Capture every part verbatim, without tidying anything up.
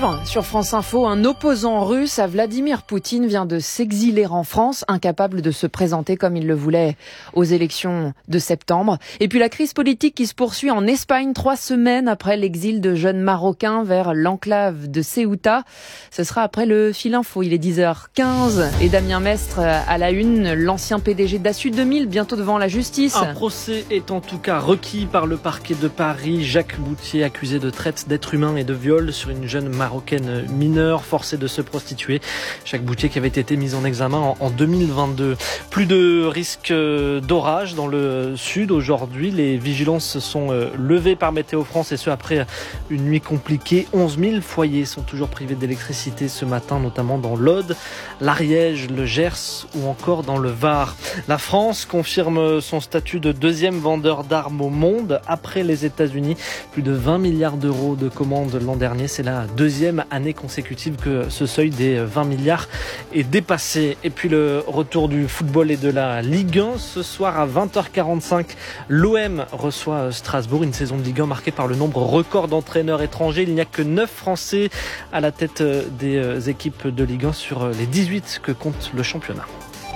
suivre sur France Info, un opposant russe à Vladimir Poutine vient de s'exiler en France, incapable de se présenter comme il le voulait aux élections de septembre. Et puis la crise politique qui se poursuit en Espagne, trois semaines après l'exil de jeunes Marocains vers l'enclave de Ceuta. Ce sera après le Fil Info, il est dix heures quinze. Et Damien Mestre à la une, l'ancien P D G d'Assu deux mille, bientôt devant la justice. Un procès est en tout cas requis par le parquet de Paris. Jacques Boutier, accusé de traite d'êtres humains et de viol sur une jeune marocaine mineure forcée de se prostituer. Jacques Boutier qui avait été mis en examen en, en deux mille vingt-deux. Plus de risque d'orage dans le sud aujourd'hui. Les vigilances sont levées par Météo France et ce après une nuit compliquée. onze mille foyers sont toujours privés d'électricité ce matin, notamment dans l'Aude, l'Ariège, le Gers ou encore dans le Var. La France confirme son statut de deuxième vendeur d'armes au monde après les États-Unis. Plus de vingt milliards d'euros de commandes l'an dernier. C'est la deuxième année consécutive que ce seuil des vingt milliards est dépassé. Et puis le retour du football et de la Ligue un. Ce soir à vingt heures quarante-cinq, l'O M reçoit Strasbourg. Une saison de Ligue un marquée par le nombre record d'entraîneurs étrangers. Il n'y a que neuf Français à la tête des équipes de Ligue un sur les dix-huit que compte le championnat.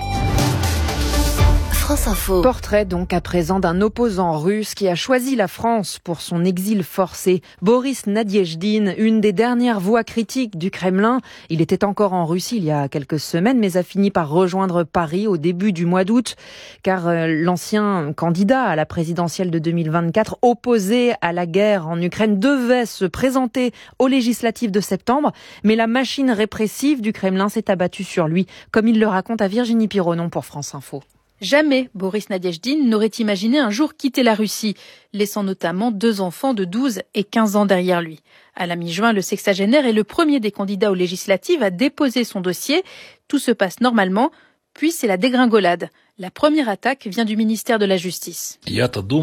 France Info. Portrait donc à présent d'un opposant russe qui a choisi la France pour son exil forcé. Boris Nadiejdine, une des dernières voix critiques du Kremlin. Il était encore en Russie il y a quelques semaines, mais a fini par rejoindre Paris au début du mois d'août, car l'ancien candidat à la présidentielle de deux mille vingt-quatre, opposé à la guerre en Ukraine, devait se présenter aux législatives de septembre, mais la machine répressive du Kremlin s'est abattue sur lui, comme il le raconte à Virginie Pironon pour France Info. Jamais Boris Nadiejdine n'aurait imaginé un jour quitter la Russie, laissant notamment deux enfants de douze et quinze ans derrière lui. À la mi-juin, le sexagénaire est le premier des candidats aux législatives à déposer son dossier. Tout se passe normalement, puis c'est la dégringolade. La première attaque vient du ministère de la Justice. Je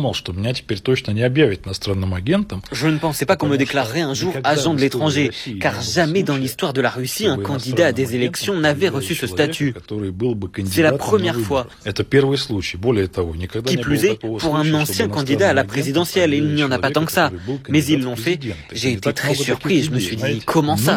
ne pensais pas qu'on me déclarerait un jour agent de l'étranger, car jamais dans l'histoire de la Russie, un candidat à des élections n'avait reçu ce statut. C'est la première fois. Qui plus est, pour un ancien candidat à la présidentielle, il n'y en a pas tant que ça. Mais ils l'ont fait. J'ai été très surpris. Je me suis dit, comment ça?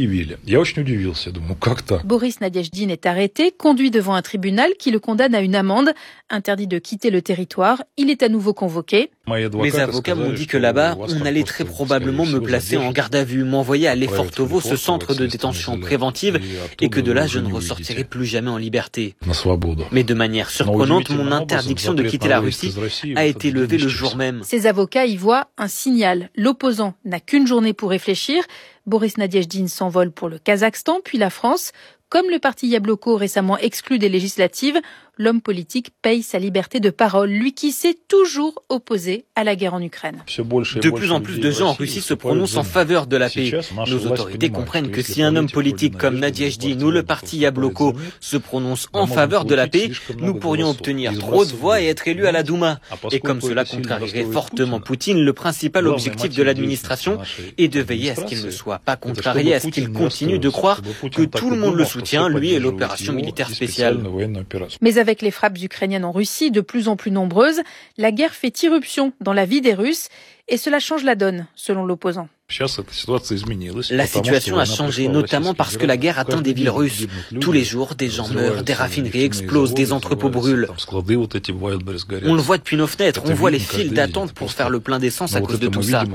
Boris Nadiejdine est arrêté, conduit devant un tribunal qui le condamne à une amende, interdit de quitter le territoire. Il est à nouveau convoqué. Mes avocats m'ont dit que là-bas, on allait très probablement me placer en garde à vue, m'envoyer à Lefortovo, ce centre de détention préventive, et que de là, je ne ressortirai plus jamais en liberté. Mais de manière surprenante, mon interdiction de quitter la Russie a été levée le jour même. Ses avocats y voient un signal. L'opposant n'a qu'une journée pour réfléchir. Boris Nadiejdine s'envole pour le Kazakhstan, puis la France. Comme le parti Yabloko récemment exclu des législatives, l'homme politique paye sa liberté de parole, lui qui s'est toujours opposé à la guerre en Ukraine. De plus en plus de gens en Russie se prononcent en faveur de la paix. Nos autorités comprennent que si un homme politique comme Nadiejdine ou le parti Yabloko se prononce en faveur de la paix, nous pourrions obtenir trop de voix et être élus à la Douma. Et comme cela contrarierait fortement Poutine, le principal objectif de l'administration est de veiller à ce qu'il ne soit pas contrarié, à ce qu'il continue de croire que tout le monde le soutient, lui et l'opération militaire spéciale. Mais avec les frappes ukrainiennes en Russie de plus en plus nombreuses, la guerre fait irruption dans la vie des Russes et cela change la donne, selon l'opposant. La situation a changé, notamment parce que la guerre atteint des villes russes. Tous les jours, des gens meurent, des raffineries explosent, des entrepôts brûlent. On le voit depuis nos fenêtres, on voit les files d'attente pour faire le plein d'essence à cause de tout ça.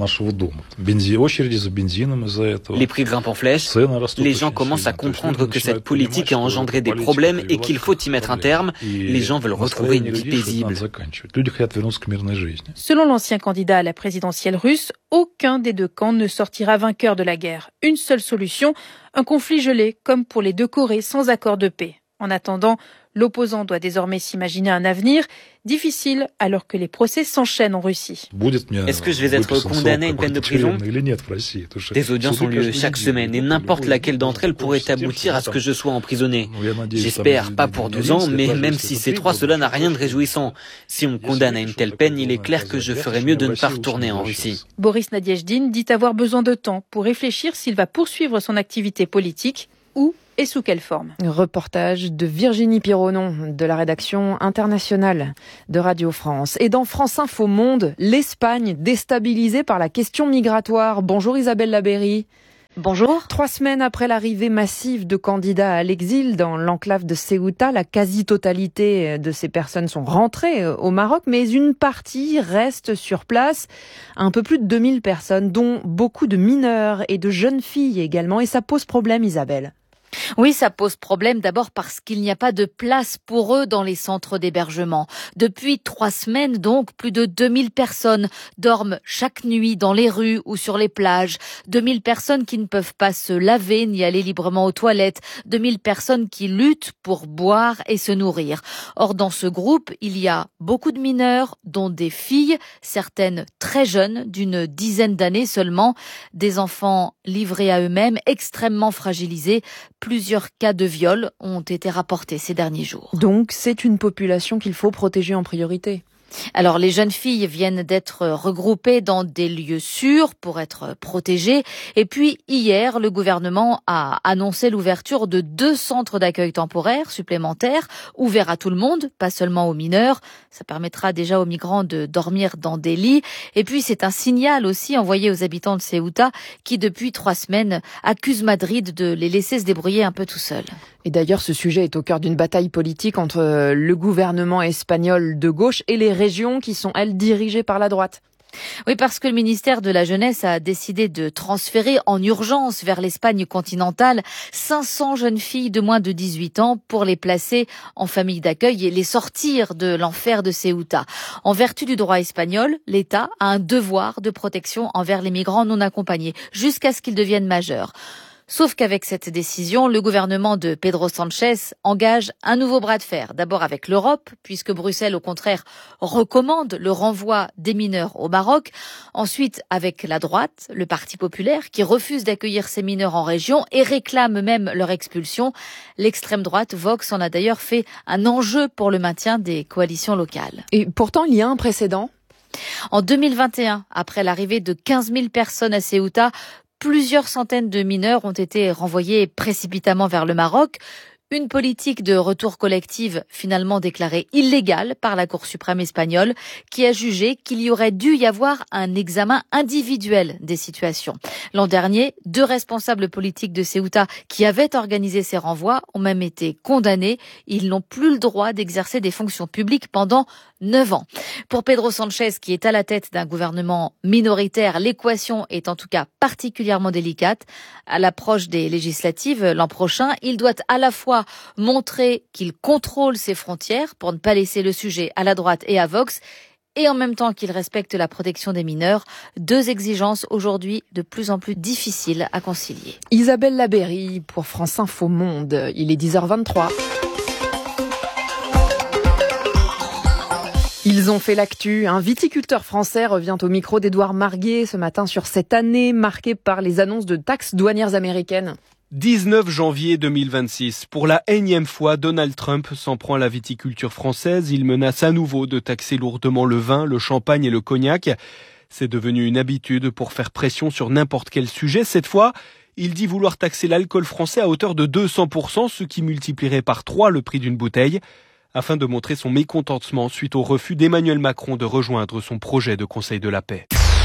Les prix grimpent en flèche, les gens commencent à comprendre que cette politique a engendré des problèmes et qu'il faut y mettre un terme. Les gens veulent retrouver une vie paisible. Selon l'ancien candidat à la présidentielle russe, aucun des deux camps ne sortira vainqueur de la guerre. Une seule solution, un conflit gelé, comme pour les deux Corées, sans accord de paix. En attendant, l'opposant doit désormais s'imaginer un avenir difficile alors que les procès s'enchaînent en Russie. Est-ce que je vais être condamné à une peine de prison? Des audiences ont lieu chaque semaine et n'importe laquelle d'entre elles pourrait aboutir à ce que je sois emprisonné. J'espère pas pour deux ans, mais même si c'est trois, cela n'a rien de réjouissant. Si on me condamne à une telle peine, il est clair que je ferais mieux de ne pas retourner en Russie. Boris Nadiejdine dit avoir besoin de temps pour réfléchir s'il va poursuivre son activité politique ou et sous quelle forme. Reportage de Virginie Pironon de la rédaction internationale de Radio France. Et dans France Info Monde, l'Espagne déstabilisée par la question migratoire. Bonjour Isabelle Labéry. Bonjour. Trois semaines après l'arrivée massive de candidats à l'exil dans l'enclave de Ceuta, la quasi-totalité de ces personnes sont rentrées au Maroc, mais une partie reste sur place. Un peu plus de deux mille personnes, dont beaucoup de mineurs et de jeunes filles également. Et ça pose problème, Isabelle. Oui, ça pose problème d'abord parce qu'il n'y a pas de place pour eux dans les centres d'hébergement. Depuis trois semaines donc, plus de deux mille personnes dorment chaque nuit dans les rues ou sur les plages. deux mille personnes qui ne peuvent pas se laver ni aller librement aux toilettes. deux mille personnes qui luttent pour boire et se nourrir. Or, dans ce groupe, il y a beaucoup de mineurs, dont des filles, certaines très jeunes, d'une dizaine d'années seulement, des enfants livrés à eux-mêmes, extrêmement fragilisés. Plusieurs cas de viol ont été rapportés ces derniers jours. Donc, c'est une population qu'il faut protéger en priorité. Alors, les jeunes filles viennent d'être regroupées dans des lieux sûrs pour être protégées. Et puis, hier, le gouvernement a annoncé l'ouverture de deux centres d'accueil temporaires supplémentaires, ouverts à tout le monde, pas seulement aux mineurs. Ça permettra déjà aux migrants de dormir dans des lits. Et puis, c'est un signal aussi envoyé aux habitants de Ceuta qui, depuis trois semaines, accusent Madrid de les laisser se débrouiller un peu tout seuls. Et d'ailleurs, ce sujet est au cœur d'une bataille politique entre le gouvernement espagnol de gauche et les régions qui sont, elles, dirigées par la droite. Oui, parce que le ministère de la Jeunesse a décidé de transférer en urgence vers l'Espagne continentale cinq cents jeunes filles de moins de dix-huit ans pour les placer en famille d'accueil et les sortir de l'enfer de Ceuta. En vertu du droit espagnol, l'État a un devoir de protection envers les migrants non accompagnés jusqu'à ce qu'ils deviennent majeurs. Sauf qu'avec cette décision, le gouvernement de Pedro Sánchez engage un nouveau bras de fer. D'abord avec l'Europe, puisque Bruxelles, au contraire, recommande le renvoi des mineurs au Maroc. Ensuite, avec la droite, le Parti populaire, qui refuse d'accueillir ces mineurs en région et réclame même leur expulsion. L'extrême droite, Vox, en a d'ailleurs fait un enjeu pour le maintien des coalitions locales. Et pourtant, il y a un précédent. En deux mille vingt et un, après l'arrivée de quinze mille personnes à Ceuta, plusieurs centaines de mineurs ont été renvoyés précipitamment vers le Maroc. Une politique de retour collective finalement déclarée illégale par la Cour suprême espagnole qui a jugé qu'il y aurait dû y avoir un examen individuel des situations. L'an dernier, deux responsables politiques de Ceuta qui avaient organisé ces renvois ont même été condamnés. Ils n'ont plus le droit d'exercer des fonctions publiques pendant neuf ans. Pour Pedro Sánchez, qui est à la tête d'un gouvernement minoritaire, l'équation est en tout cas particulièrement délicate. À l'approche des législatives l'an prochain, il doit à la fois montrer qu'il contrôle ses frontières pour ne pas laisser le sujet à la droite et à Vox, et en même temps qu'il respecte la protection des mineurs, deux exigences aujourd'hui de plus en plus difficiles à concilier. Isabelle Labeyrie pour France Info Monde. Il est dix heures vingt-trois. Ils ont fait l'actu. Un viticulteur français revient au micro d'Édouard Marguet ce matin sur cette année marquée par les annonces de taxes douanières américaines. dix-neuf janvier deux mille vingt-six. Pour la énième fois, Donald Trump s'en prend à la viticulture française. Il menace à nouveau de taxer lourdement le vin, le champagne et le cognac. C'est devenu une habitude pour faire pression sur n'importe quel sujet. Cette fois, il dit vouloir taxer l'alcool français à hauteur de deux cents pour cent, ce qui multiplierait par trois le prix d'une bouteille, afin de montrer son mécontentement suite au refus d'Emmanuel Macron de rejoindre son projet de Conseil de la paix.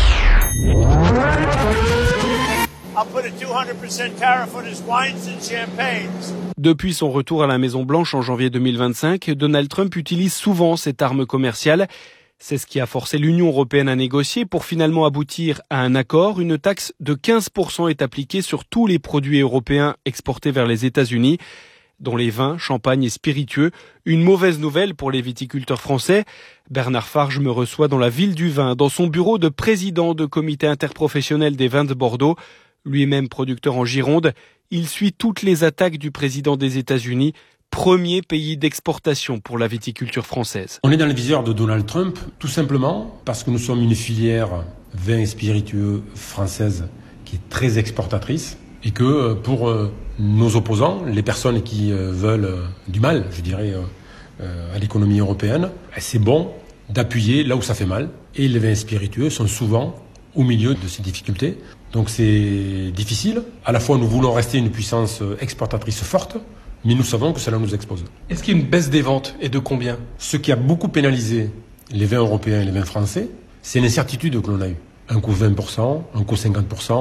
Depuis son retour à la Maison-Blanche en janvier deux mille vingt-cinq, Donald Trump utilise souvent cette arme commerciale. C'est ce qui a forcé l'Union européenne à négocier pour finalement aboutir à un accord. Une taxe de quinze pour cent est appliquée sur tous les produits européens exportés vers les États-Unis, dont les vins, champagne et spiritueux. Une mauvaise nouvelle pour les viticulteurs français. Bernard Farge me reçoit dans la ville du vin, dans son bureau de président de comité interprofessionnel des vins de Bordeaux. Lui-même producteur en Gironde, il suit toutes les attaques du président des États-Unis, premier pays d'exportation pour la viticulture française. On est dans le viseur de Donald Trump, tout simplement parce que nous sommes une filière vin et spiritueux française qui est très exportatrice et que pour nos opposants, les personnes qui veulent du mal, je dirais, à l'économie européenne, c'est bon d'appuyer là où ça fait mal. Et les vins spiritueux sont souvent au milieu de ces difficultés. Donc c'est difficile. À la fois, nous voulons rester une puissance exportatrice forte, mais nous savons que cela nous expose. Est-ce qu'il y a une baisse des ventes et de combien ? Ce qui a beaucoup pénalisé les vins européens et les vins français, c'est l'incertitude que l'on a eue. Un coup vingt pour cent, un coup cinquante pour cent,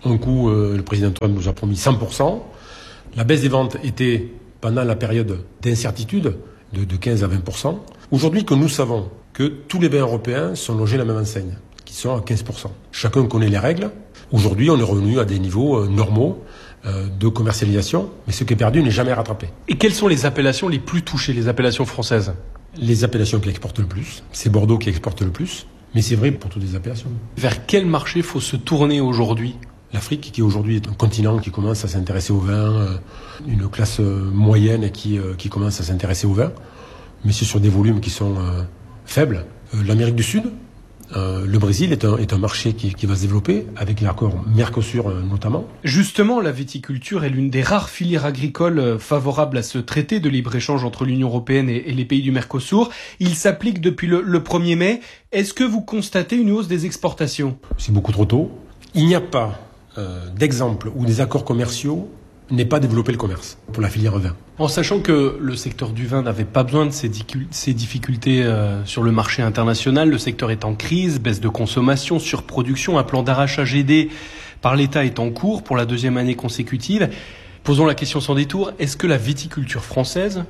Un coup, euh, le président Trump nous a promis cent pour cent. La baisse des ventes était pendant la période d'incertitude de, de quinze à vingt pour cent. Aujourd'hui que nous savons que tous les vins européens sont logés à la même enseigne, qui sont à quinze pour cent. Chacun connaît les règles. Aujourd'hui, on est revenu à des niveaux euh, normaux euh, de commercialisation, mais ce qui est perdu n'est jamais rattrapé. Et quelles sont les appellations les plus touchées, les appellations françaises ? Les appellations qui exportent le plus, c'est Bordeaux qui exporte le plus, mais c'est vrai pour toutes les appellations. Vers quel marché faut se tourner aujourd'hui ? L'Afrique, qui aujourd'hui est un continent qui commence à s'intéresser au vin, euh, une classe euh, moyenne qui, euh, qui commence à s'intéresser au vin, mais c'est sur des volumes qui sont euh, faibles. Euh, L'Amérique du Sud, euh, le Brésil est un, est un marché qui, qui va se développer, avec l'accord Mercosur euh, notamment. Justement, la viticulture est l'une des rares filières agricoles favorables à ce traité de libre-échange entre l'Union européenne et, et les pays du Mercosur. Il s'applique depuis le, le premier mai. Est-ce que vous constatez une hausse des exportations ? C'est beaucoup trop tôt. Il n'y a pas euh, d'exemple où des accords commerciaux n'aient pas développé le commerce pour la filière vin. En sachant que le secteur du vin n'avait pas besoin de ces, ces difficultés euh, sur le marché international, le secteur est en crise, baisse de consommation, surproduction, un plan d'arrachage aidé par l'État est en cours pour la deuxième année consécutive. Posons la question sans détour, est-ce que la viticulture française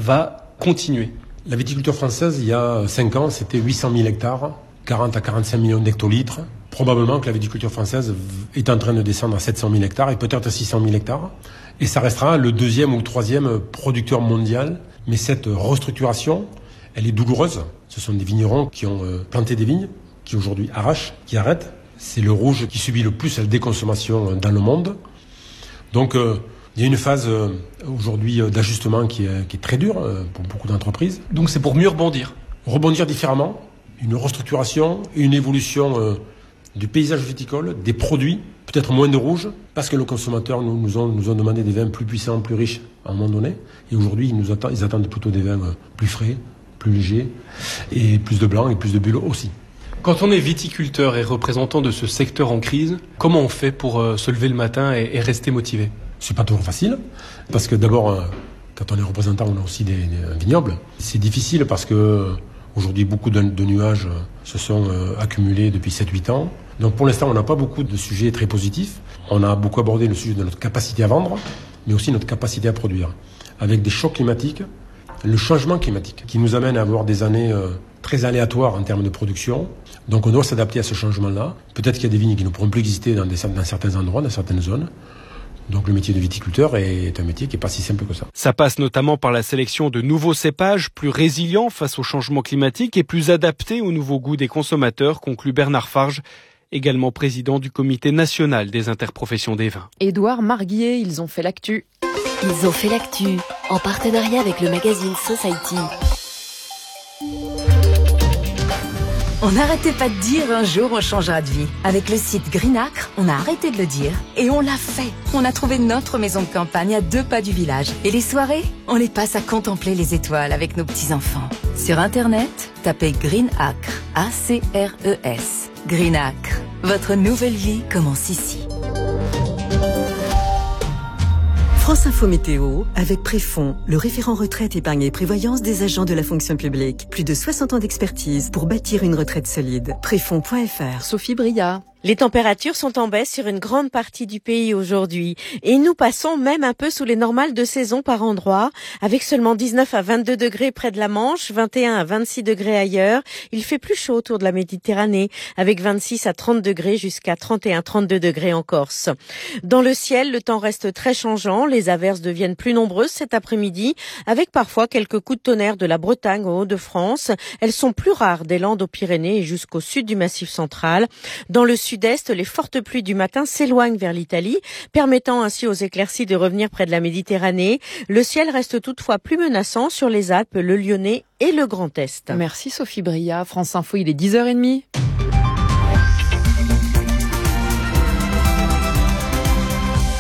va continuer ? La viticulture française, il y a cinq ans, c'était huit cent mille hectares, quarante à quarante-cinq millions d'hectolitres. Probablement que la viticulture française est en train de descendre à sept cent mille hectares et peut-être à six cent mille hectares. Et ça restera le deuxième ou troisième producteur mondial. Mais cette restructuration, elle est douloureuse. Ce sont des vignerons qui ont planté des vignes, qui aujourd'hui arrachent, qui arrêtent. C'est le rouge qui subit le plus la déconsommation dans le monde. Donc euh, il y a une phase euh, aujourd'hui d'ajustement qui est, qui est très dure euh, pour beaucoup d'entreprises. Donc c'est pour mieux rebondir. Rebondir différemment, une restructuration, une évolution euh, du paysage viticole, des produits, peut-être moins de rouge, parce que les consommateurs nous, nous, ont, nous ont demandé des vins plus puissants, plus riches à un moment donné. Et aujourd'hui, ils, nous attendent, ils attendent plutôt des vins plus frais, plus légers, et plus de blanc et plus de bulles aussi. Quand on est viticulteur et représentant de ce secteur en crise, comment on fait pour euh, se lever le matin et, et rester motivé ? C'est pas toujours facile, parce que d'abord, euh, quand on est représentant, on a aussi des, des vignobles. C'est difficile parce que aujourd'hui, beaucoup de, de nuages euh, se sont euh, accumulés depuis sept huit ans. Donc pour l'instant, on n'a pas beaucoup de sujets très positifs. On a beaucoup abordé le sujet de notre capacité à vendre, mais aussi notre capacité à produire. Avec des chocs climatiques, le changement climatique, qui nous amène à avoir des années euh, très aléatoires en termes de production. Donc on doit s'adapter à ce changement-là. Peut-être qu'il y a des vignes qui ne pourront plus exister dans, des, dans certains endroits, dans certaines zones. Donc le métier de viticulteur est un métier qui n'est pas si simple que ça. Ça passe notamment par la sélection de nouveaux cépages plus résilients face au changement climatique et plus adaptés aux nouveaux goûts des consommateurs, conclut Bernard Farge, également président du comité national des interprofessions des vins. Édouard Marguier, ils ont fait l'actu. Ils ont fait l'actu, en partenariat avec le magazine Society. On n'arrêtait pas de dire un jour on changera de vie. Avec le site Greenacre, on a arrêté de le dire et on l'a fait. On a trouvé notre maison de campagne à deux pas du village. Et les soirées, on les passe à contempler les étoiles avec nos petits-enfants. Sur Internet, tapez Greenacre, A C R E S. Greenacre, votre nouvelle vie commence ici. France Info Météo, avec Préfond, le référent retraite, épargne et prévoyance des agents de la fonction publique. Plus de soixante ans d'expertise pour bâtir une retraite solide. Préfond point F R. Sophie Bria. Les températures sont en baisse sur une grande partie du pays aujourd'hui. Et nous passons même un peu sous les normales de saison par endroits, avec seulement dix-neuf à vingt-deux degrés près de la Manche, vingt et un à vingt-six degrés ailleurs. Il fait plus chaud autour de la Méditerranée, avec vingt-six à trente degrés jusqu'à trente et un à trente-deux degrés en Corse. Dans le ciel, le temps reste très changeant. Les averses deviennent plus nombreuses cet après-midi, avec parfois quelques coups de tonnerre de la Bretagne aux Hauts-de-France. Elles sont plus rares des Landes aux Pyrénées et jusqu'au sud du Massif central. Dans le sud-est, les fortes pluies du matin s'éloignent vers l'Italie, permettant ainsi aux éclaircies de revenir près de la Méditerranée. Le ciel reste toutefois plus menaçant sur les Alpes, le Lyonnais et le Grand Est. Merci Sophie Bria. France Info, il est dix heures trente.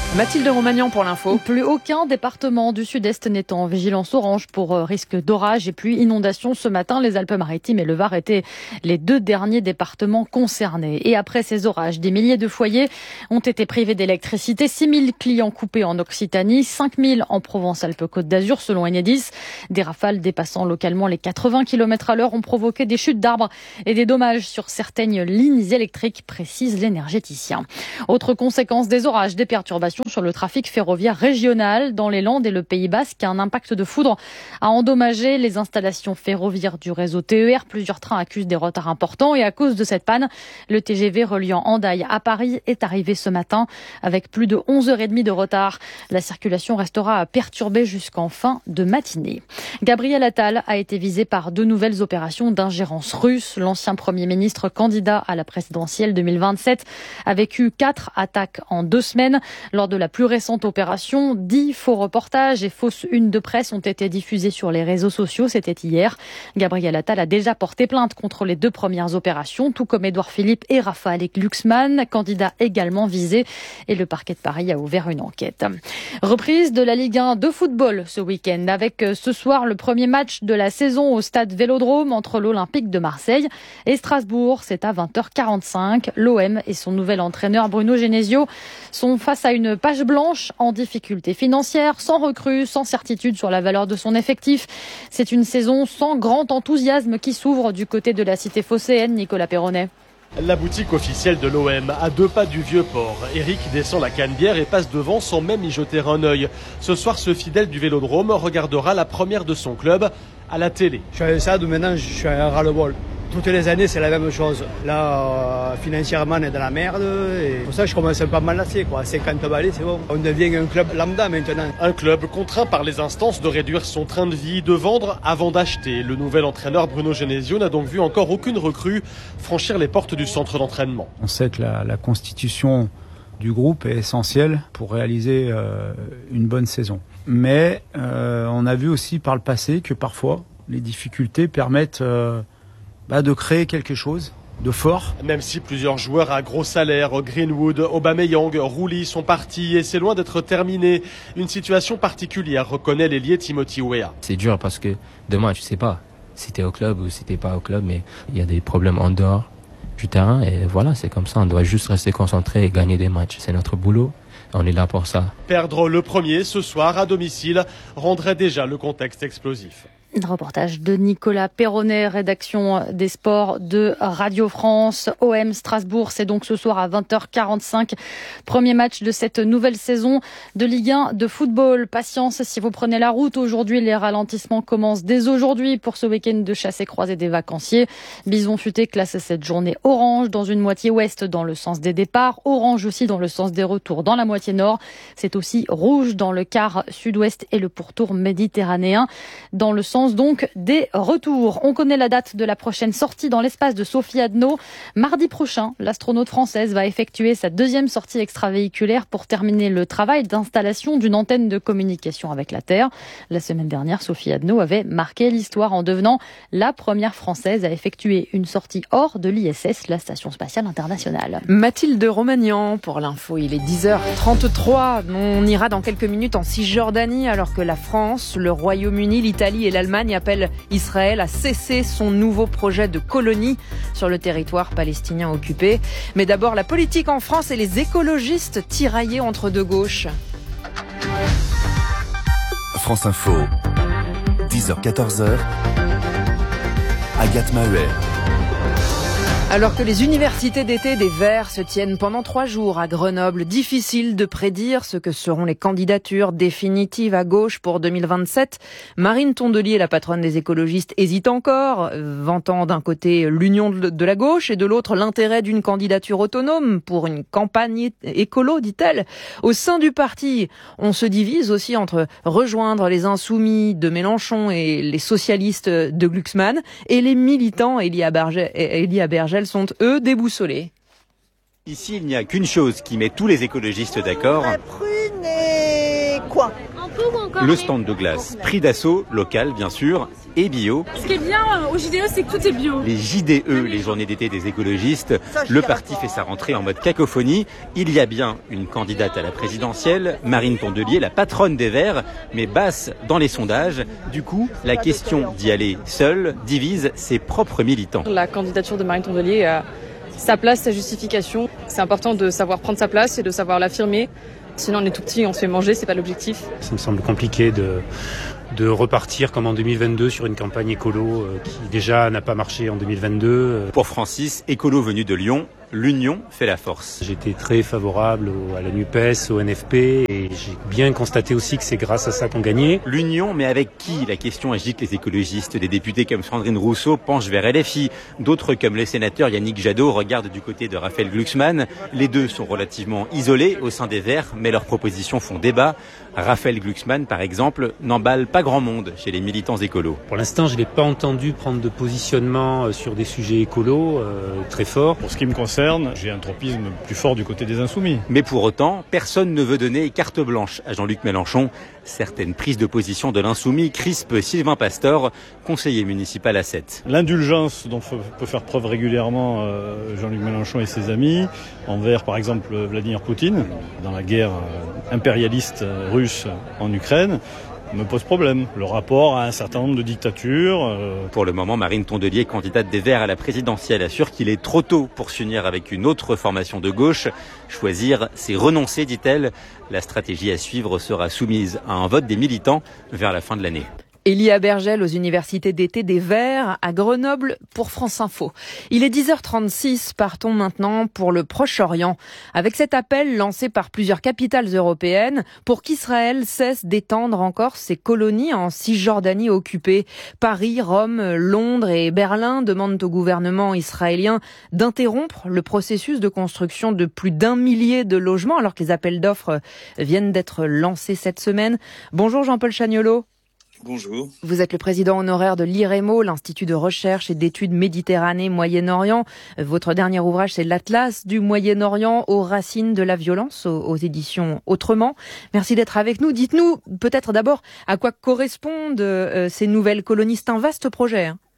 Mathilde Romagnan pour l'info. Plus aucun département du sud-est n'est en vigilance orange pour risque d'orage et pluie, inondation ce matin. Les Alpes-Maritimes et le Var étaient les deux derniers départements concernés. Et après ces orages, des milliers de foyers ont été privés d'électricité. six mille clients coupés en Occitanie, cinq mille en Provence-Alpes-Côte d'Azur selon Enedis. Des rafales dépassant localement les quatre-vingts kilomètres à l'heure ont provoqué des chutes d'arbres et des dommages sur certaines lignes électriques, précise l'énergéticien. Autre conséquence des orages, des perturbations sur le trafic ferroviaire régional dans les Landes et le Pays Basque. Un impact de foudre a endommagé les installations ferroviaires du réseau T E R. Plusieurs trains accusent des retards importants et à cause de cette panne, le T G V reliant Hendaye à Paris est arrivé ce matin avec plus de onze heures trente de retard. La circulation restera perturbée jusqu'en fin de matinée. Gabriel Attal a été visé par deux nouvelles opérations d'ingérence russe. L'ancien Premier ministre candidat à la présidentielle deux mille vingt-sept a vécu quatre attaques en deux semaines. Lors de la plus récente opération, dix faux reportages et fausses unes de presse ont été diffusés sur les réseaux sociaux. C'était hier. Gabriel Attal a déjà porté plainte contre les deux premières opérations, tout comme Édouard Philippe et Raphaël Glucksmann, candidats également visés. Et le parquet de Paris a ouvert une enquête. Reprise de la Ligue un de football ce week-end, avec ce soir le premier match de la saison au stade Vélodrome entre l'Olympique de Marseille et Strasbourg. C'est à vingt heures quarante-cinq. L'O M et son nouvel entraîneur Bruno Genesio sont face à une page blanche en difficulté financière, sans recrue, sans certitude sur la valeur de son effectif. C'est une saison sans grand enthousiasme qui s'ouvre du côté de la cité phocéenne, Nicolas Perronnet. La boutique officielle de l'O M, à deux pas du Vieux-Port. Eric descend la Canebière et passe devant sans même y jeter un œil. Ce soir, ce fidèle du Vélodrome regardera la première de son club à la télé. Je suis à un stade où maintenant je suis à ras-le-bol. Toutes les années, c'est la même chose. Là, euh, financièrement, on est dans la merde. Et pour ça, je commence un peu à m'enlacer, quoi. cinquante balais, c'est bon. On devient un club lambda maintenant. Un club contraint par les instances de réduire son train de vie, de vendre avant d'acheter. Le nouvel entraîneur Bruno Genesio n'a donc vu encore aucune recrue franchir les portes du centre d'entraînement. On sait que la, la constitution du groupe est essentielle pour réaliser euh, une bonne saison. Mais euh, on a vu aussi par le passé que parfois, les difficultés permettent... Euh, Bah de créer quelque chose de fort. Même si plusieurs joueurs à gros salaire, Greenwood, Aubameyang, Rouli sont partis et c'est loin d'être terminé. Une situation particulière, reconnaît l'ailier Timothy Weah. C'est dur parce que demain tu sais pas si t'es au club ou si t'es pas au club, mais il y a des problèmes en dehors du terrain et voilà, c'est comme ça, on doit juste rester concentré et gagner des matchs. C'est notre boulot. On est là pour ça. Perdre le premier ce soir à domicile rendrait déjà le contexte explosif. Reportage de Nicolas Perronnet, rédaction des sports de Radio France. O M Strasbourg, c'est donc ce soir à vingt heures quarante-cinq. Premier match de cette nouvelle saison de Ligue un de football. Patience si vous prenez la route aujourd'hui. Les ralentissements commencent dès aujourd'hui pour ce week-end de chasse et croisée des vacanciers. Bison Futé classe cette journée orange dans une moitié ouest dans le sens des départs. Orange aussi dans le sens des retours dans la moitié nord. C'est aussi rouge dans le quart sud-ouest et le pourtour méditerranéen dans le sens donc des retours. On connaît la date de la prochaine sortie dans l'espace de Sophie Adno. Mardi prochain, l'astronaute française va effectuer sa deuxième sortie extravéhiculaire pour terminer le travail d'installation d'une antenne de communication avec la Terre. La semaine dernière, Sophie Adno avait marqué l'histoire en devenant la première française à effectuer une sortie hors de l'I S S, la Station spatiale internationale. Mathilde Romagnan pour l'info. Il est dix heures trente-trois. On ira dans quelques minutes en Cisjordanie alors que la France, le Royaume-Uni, l'Italie et l'Allemagne appelle Israël à cesser son nouveau projet de colonie sur le territoire palestinien occupé. Mais d'abord, la politique en France et les écologistes tiraillés entre deux gauches. France Info, dix heures quatorze, Agathe Mahuet. Alors que les universités d'été des Verts se tiennent pendant trois jours à Grenoble, difficile de prédire ce que seront les candidatures définitives à gauche pour deux mille vingt-sept. Marine Tondelier, la patronne des écologistes, hésite encore, vantant d'un côté l'union de la gauche et de l'autre l'intérêt d'une candidature autonome pour une campagne écolo, dit-elle. Au sein du parti, on se divise aussi entre rejoindre les insoumis de Mélenchon et les socialistes de Glucksmann et les militants Elia Bergel, Elia Bergel sont, eux, déboussolés. Ici, il n'y a qu'une chose qui met tous les écologistes d'accord. La prune et quoi ? Le stand de glace, prix d'assaut, local bien sûr, et bio. Ce qui est bien au J D E, c'est que tout est bio. Les J D E, les journées d'été des écologistes, le parti fait sa rentrée en mode cacophonie. Il y a bien une candidate à la présidentielle, Marine Tondelier, la patronne des Verts, mais basse dans les sondages. Du coup, la question d'y aller seule divise ses propres militants. La candidature de Marine Tondelier a sa place, sa justification. C'est important de savoir prendre sa place et de savoir l'affirmer. Sinon, on est tout petit, on se fait manger, c'est pas l'objectif. Ça me semble compliqué de, de repartir comme en deux mille vingt-deux sur une campagne écolo euh, qui déjà n'a pas marché en deux mille vingt-deux. Pour Francis, écolo venu de Lyon, l'union fait la force. J'étais très favorable à la NUPES, au N F P et j'ai bien constaté aussi que c'est grâce à ça qu'on gagnait. L'union, mais avec qui? La question agite les écologistes. Des députés comme Sandrine Rousseau penchent vers L F I. D'autres comme le sénateur Yannick Jadot regardent du côté de Raphaël Glucksmann. Les deux sont relativement isolés au sein des Verts, mais leurs propositions font débat. Raphaël Glucksmann, par exemple, n'emballe pas grand monde chez les militants écolos. Pour l'instant, je ne l'ai pas entendu prendre de positionnement sur des sujets écolos euh, très forts. Pour ce qui me concerne, j'ai un tropisme plus fort du côté des insoumis. Mais pour autant, personne ne veut donner carte blanche à Jean-Luc Mélenchon. Certaines prises de position de l'insoumis crispent Sylvain Pastor, conseiller municipal à Sète. L'indulgence dont peut faire preuve régulièrement Jean-Luc Mélenchon et ses amis envers, par exemple, Vladimir Poutine, dans la guerre impérialiste russe en Ukraine, me pose problème. Le rapport à un certain nombre de dictatures. Euh... Pour le moment, Marine Tondelier, candidate des Verts à la présidentielle, assure qu'il est trop tôt pour s'unir avec une autre formation de gauche. Choisir, c'est renoncer, dit-elle. La stratégie à suivre sera soumise à un vote des militants vers la fin de l'année. Elia Bergel aux universités d'été des Verts à Grenoble pour France Info. Il est dix heures trente-six, partons maintenant pour le Proche-Orient. Avec cet appel lancé par plusieurs capitales européennes pour qu'Israël cesse d'étendre encore ses colonies en Cisjordanie occupée. Paris, Rome, Londres et Berlin demandent au gouvernement israélien d'interrompre le processus de construction de plus d'un millier de logements alors que les appels d'offres viennent d'être lancés cette semaine. Bonjour Jean-Paul Chagnolot. Bonjour. Vous êtes le président honoraire de l'I R E M O, l'Institut de recherche et d'études Méditerranée-Moyen-Orient. Votre dernier ouvrage, c'est l'Atlas du Moyen-Orient aux racines de la violence, aux, aux éditions Autrement. Merci d'être avec nous. Dites-nous peut-être d'abord à quoi correspondent euh, ces nouvelles colonies. C'est un vaste projet. Hein.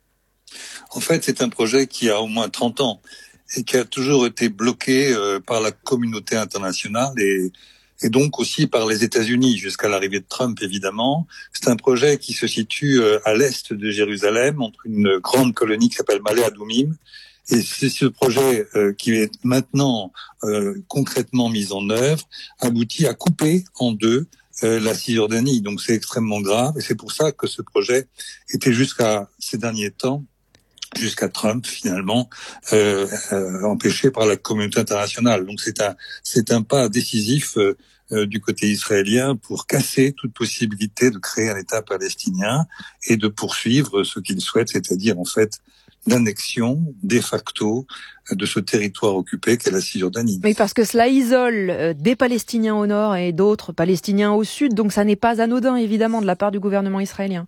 En fait, c'est un projet qui a au moins trente ans et qui a toujours été bloqué euh, par la communauté internationale et et donc aussi par les États-Unis jusqu'à l'arrivée de Trump, évidemment. C'est un projet qui se situe à l'est de Jérusalem, entre une grande colonie qui s'appelle Ma'ale Adumim. Et c'est ce projet euh, qui est maintenant euh, concrètement mis en œuvre, aboutit à couper en deux euh, la Cisjordanie. Donc c'est extrêmement grave et c'est pour ça que ce projet était jusqu'à ces derniers temps jusqu'à Trump finalement euh, euh, empêché par la communauté internationale. Donc c'est un c'est un pas décisif euh, euh, du côté israélien pour casser toute possibilité de créer un État palestinien et de poursuivre ce qu'il souhaite, c'est-à-dire en fait l'annexion de facto de ce territoire occupé qu'est la Cisjordanie. Oui, parce que cela isole des Palestiniens au nord et d'autres Palestiniens au sud, donc ça n'est pas anodin évidemment de la part du gouvernement israélien.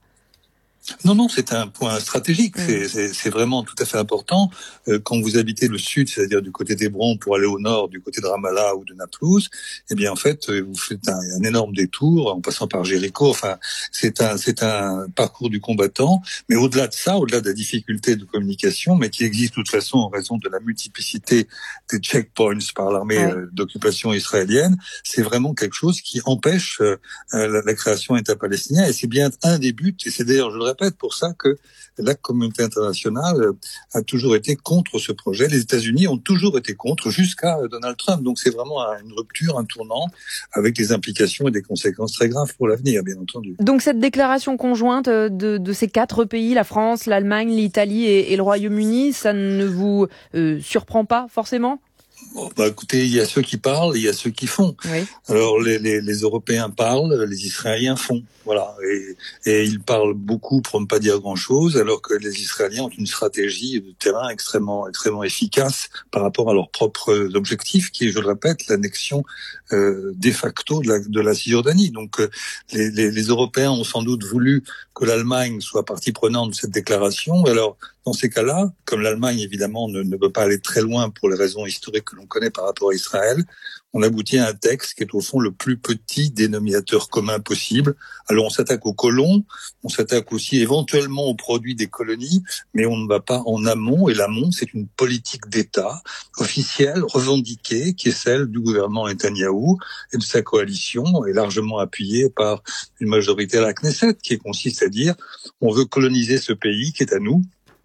Non, non, c'est un point stratégique. Mmh. C'est, c'est, c'est vraiment tout à fait important. Euh, quand vous habitez le sud, c'est-à-dire du côté d'Hébron pour aller au nord, du côté de Ramallah ou de Naplouse, eh bien en fait, vous faites un, un énorme détour en passant par Jéricho. Enfin, c'est un, c'est un parcours du combattant. Mais au-delà de ça, au-delà de la difficulté de communication, mais qui existe de toute façon en raison de la multiplicité des checkpoints par l'armée ouais. euh, d'occupation israélienne, c'est vraiment quelque chose qui empêche euh, la, la création d'État palestinien. Et c'est bien un des buts. Et c'est d'ailleurs, je le répète, pour ça que la communauté internationale a toujours été contre ce projet. Les États-Unis ont toujours été contre jusqu'à Donald Trump. Donc c'est vraiment une rupture, un tournant avec des implications et des conséquences très graves pour l'avenir, bien entendu. Donc cette déclaration conjointe de, de ces quatre pays, la France, l'Allemagne, l'Italie et, et le Royaume-Uni, ça ne vous euh, surprend pas forcément ? Bon, bah, écoutez, il y a ceux qui parlent, il y a ceux qui font. Oui. Alors, les, les, les Européens parlent, les Israéliens font. Voilà. Et, et ils parlent beaucoup pour ne pas dire grand-chose, alors que les Israéliens ont une stratégie de terrain extrêmement, extrêmement efficace par rapport à leurs propres objectifs, qui est, je le répète, l'annexion euh, de facto de la, de la Cisjordanie. Donc, euh, les, les, les Européens ont sans doute voulu que l'Allemagne soit partie prenante de cette déclaration. Alors, dans ces cas-là, comme l'Allemagne, évidemment, ne, ne peut pas aller très loin pour les raisons historiques que l'on connaît par rapport à Israël, on aboutit à un texte qui est au fond le plus petit dénominateur commun possible. Alors on s'attaque aux colons, on s'attaque aussi éventuellement aux produits des colonies, mais on ne va pas en amont, et l'amont c'est une politique d'État officielle, revendiquée, qui est celle du gouvernement Netanyahou et de sa coalition, et largement appuyée par une majorité à la Knesset, qui consiste à dire on veut coloniser ce pays qui est à nous,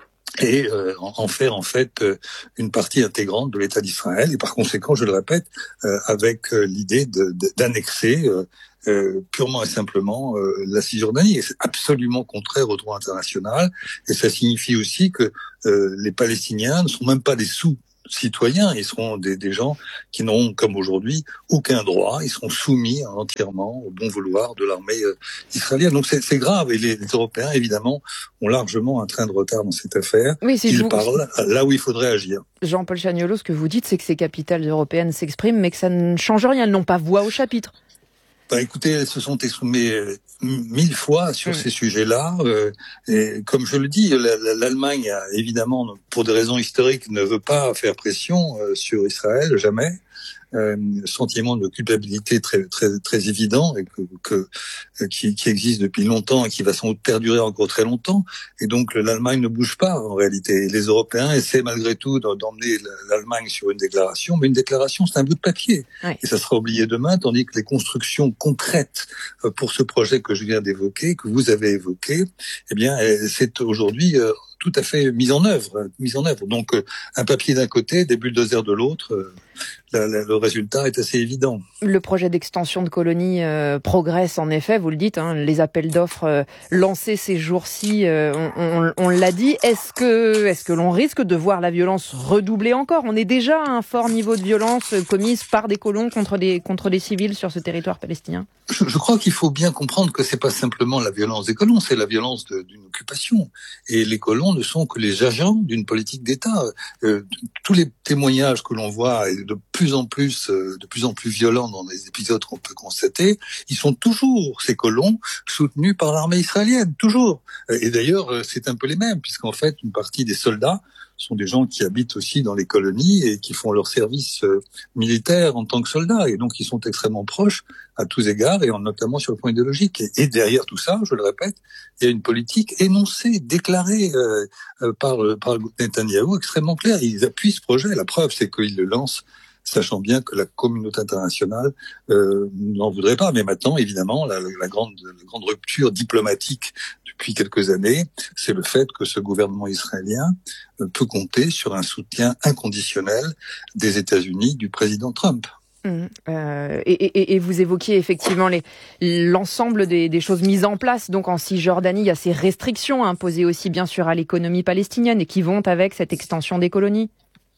et euh, en faire en fait euh, une partie intégrante de l'État d'Israël, et par conséquent, je le répète, euh, avec euh, l'idée de, de, d'annexer euh, euh, purement et simplement euh, la Cisjordanie. Et c'est absolument contraire au droit international, et ça signifie aussi que euh, les Palestiniens ne sont même pas des sous citoyens, ils seront des, des gens qui n'auront, comme aujourd'hui, aucun droit, ils seront soumis entièrement au bon vouloir de l'armée euh, israélienne. Donc c'est, c'est grave, et les, les Européens, évidemment, ont largement un train de retard dans cette affaire. Oui, si ils vous... parlent là où il faudrait agir. Jean-Paul Chagnolot, ce que vous dites, c'est que ces capitales européennes s'expriment, mais que ça ne change rien, elles n'ont pas voix au chapitre. Bah, écoutez, elles se sont exprimées euh, mille fois sur mmh. ces sujets-là. Euh, et comme je le dis, la, la, l'Allemagne, a, évidemment, pour des raisons historiques, ne veut pas faire pression euh, sur Israël, jamais. Euh, sentiment de culpabilité très très très évident, et que, que euh, qui, qui existe depuis longtemps et qui va sans doute perdurer encore très longtemps. Et donc l'Allemagne ne bouge pas en réalité. Les Européens essaient malgré tout d'emmener l'Allemagne sur une déclaration, mais une déclaration c'est un bout de papier, oui. Et ça sera oublié demain, tandis que les constructions concrètes pour ce projet que je viens d'évoquer, que vous avez évoqué, eh bien c'est aujourd'hui euh, tout à fait mise en œuvre, mise en œuvre. Donc euh, un papier d'un côté, des bulldozers de l'autre. Euh, La, la, le résultat est assez évident. Le projet d'extension de colonies euh, progresse en effet, vous le dites, hein, les appels d'offres euh, lancés ces jours-ci, euh, on, on, on l'a dit. Est-ce que, est-ce que l'on risque de voir la violence redoubler encore ? On est déjà à un fort niveau de violence commise par des colons contre des, contre des civils sur ce territoire palestinien. Je, je crois qu'il faut bien comprendre que c'est pas simplement la violence des colons, c'est la violence de, d'une occupation. Et les colons ne sont que les agents d'une politique d'État. Euh, tous les témoignages que l'on voit, et de plus en plus, euh, de plus en plus violents dans les épisodes qu'on peut constater, ils sont toujours, ces colons, soutenus par l'armée israélienne, toujours. Et d'ailleurs, c'est un peu les mêmes, puisqu'en fait, une partie des soldats sont des gens qui habitent aussi dans les colonies et qui font leur service euh, militaire en tant que soldats, et donc ils sont extrêmement proches à tous égards, et notamment sur le plan idéologique. Et, et derrière tout ça, je le répète, il y a une politique énoncée, déclarée euh, euh, par, par Netanyahou, extrêmement claire. Ils appuient ce projet. La preuve, c'est qu'ils le lancent sachant bien que la communauté internationale euh, n'en voudrait pas. Mais maintenant, évidemment, la, la, grande, la grande rupture diplomatique depuis quelques années, c'est le fait que ce gouvernement israélien euh, peut compter sur un soutien inconditionnel des États-Unis, du président Trump. Mmh, euh, et, et, et vous évoquiez effectivement les, l'ensemble des, des choses mises en place. Donc en Cisjordanie, il y a ces restrictions imposées aussi bien sûr à l'économie palestinienne et qui vont avec cette extension des colonies.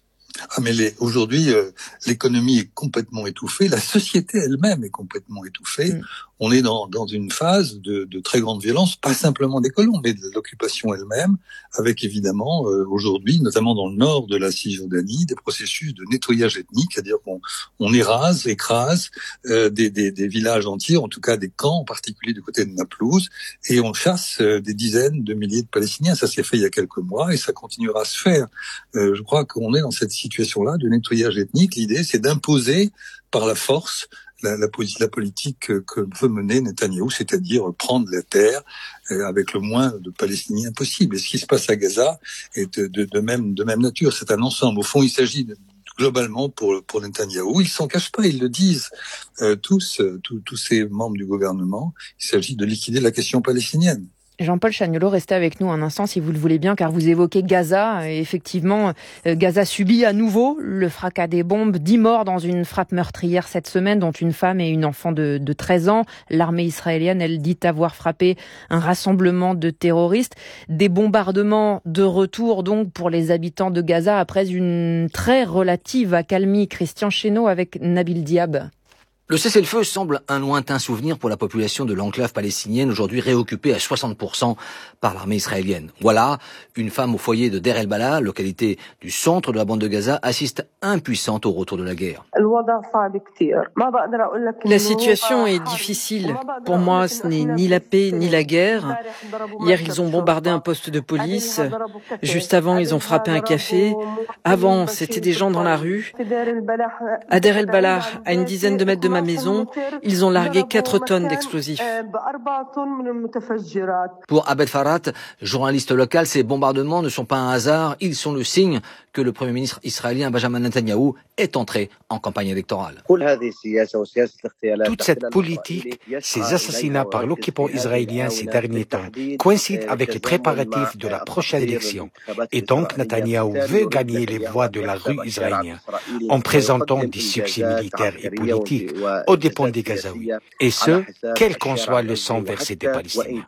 Ah mais les, aujourd'hui, euh, l'économie est complètement étouffée, la société elle-même est complètement étouffée. Mmh. On est dans, dans une phase de, de très grande violence, pas simplement des colons, mais de l'occupation elle-même, avec évidemment euh, aujourd'hui, notamment dans le nord de la Cisjordanie, des processus de nettoyage ethnique, c'est-à-dire qu'on on érase, écrase euh, des, des, des villages entiers, en tout cas des camps, en particulier du côté de Naplouse, et on chasse euh, des dizaines de milliers de Palestiniens. Ça s'est fait il y a quelques mois et ça continuera à se faire. Euh, je crois qu'on est dans cette situation-là de nettoyage ethnique. L'idée, c'est d'imposer par la force La, la, la politique que, que veut mener Netanyahou, c'est-à-dire prendre la terre euh, avec le moins de Palestiniens possible. Et ce qui se passe à Gaza est de, de, de, même, de même nature. C'est un ensemble. Au fond, il s'agit de, globalement pour, pour Netanyahou. Ils s'en cachent pas, ils le disent euh, tous, euh, tous, tous ces membres du gouvernement. Il s'agit de liquider la question palestinienne. Jean-Paul Chagnolot, restez avec nous un instant si vous le voulez bien, car vous évoquez Gaza. Et effectivement, Gaza subit à nouveau le fracas des bombes. Dix morts dans une frappe meurtrière cette semaine, dont une femme et une enfant de, de treize ans. L'armée israélienne, elle dit avoir frappé un rassemblement de terroristes. Des bombardements de retour donc pour les habitants de Gaza après une très relative accalmie. Christian Chesneau avec Nabil Diab. Le cessez-le-feu semble un lointain souvenir pour la population de l'enclave palestinienne, aujourd'hui réoccupée à soixante pour cent par l'armée israélienne. Voilà, une femme au foyer de Deir el-Balah, localité du centre de la bande de Gaza, assiste impuissante au retour de la guerre. La situation est difficile. Pour moi, ce n'est ni la paix ni la guerre. Hier, ils ont bombardé un poste de police. Juste avant, ils ont frappé un café. Avant, c'était des gens dans la rue. À Deir el-Balah, à une dizaine de mètres de ma maison, ils ont largué quatre tonnes d'explosifs. Pour Abed Farat, journaliste local, ces bombardements ne sont pas un hasard, ils sont le signe que le Premier ministre israélien Benjamin Netanyahou est entré en campagne électorale. Toute cette politique, ces assassinats par l'occupant israélien ces derniers temps, coïncident avec les préparatifs de la prochaine élection. Et donc Netanyahou veut gagner les voix de la rue israélienne en présentant des succès militaires et politiques aux dépens des Gazaouis. Et ce, quel qu'en soit le sang versé des Palestiniens.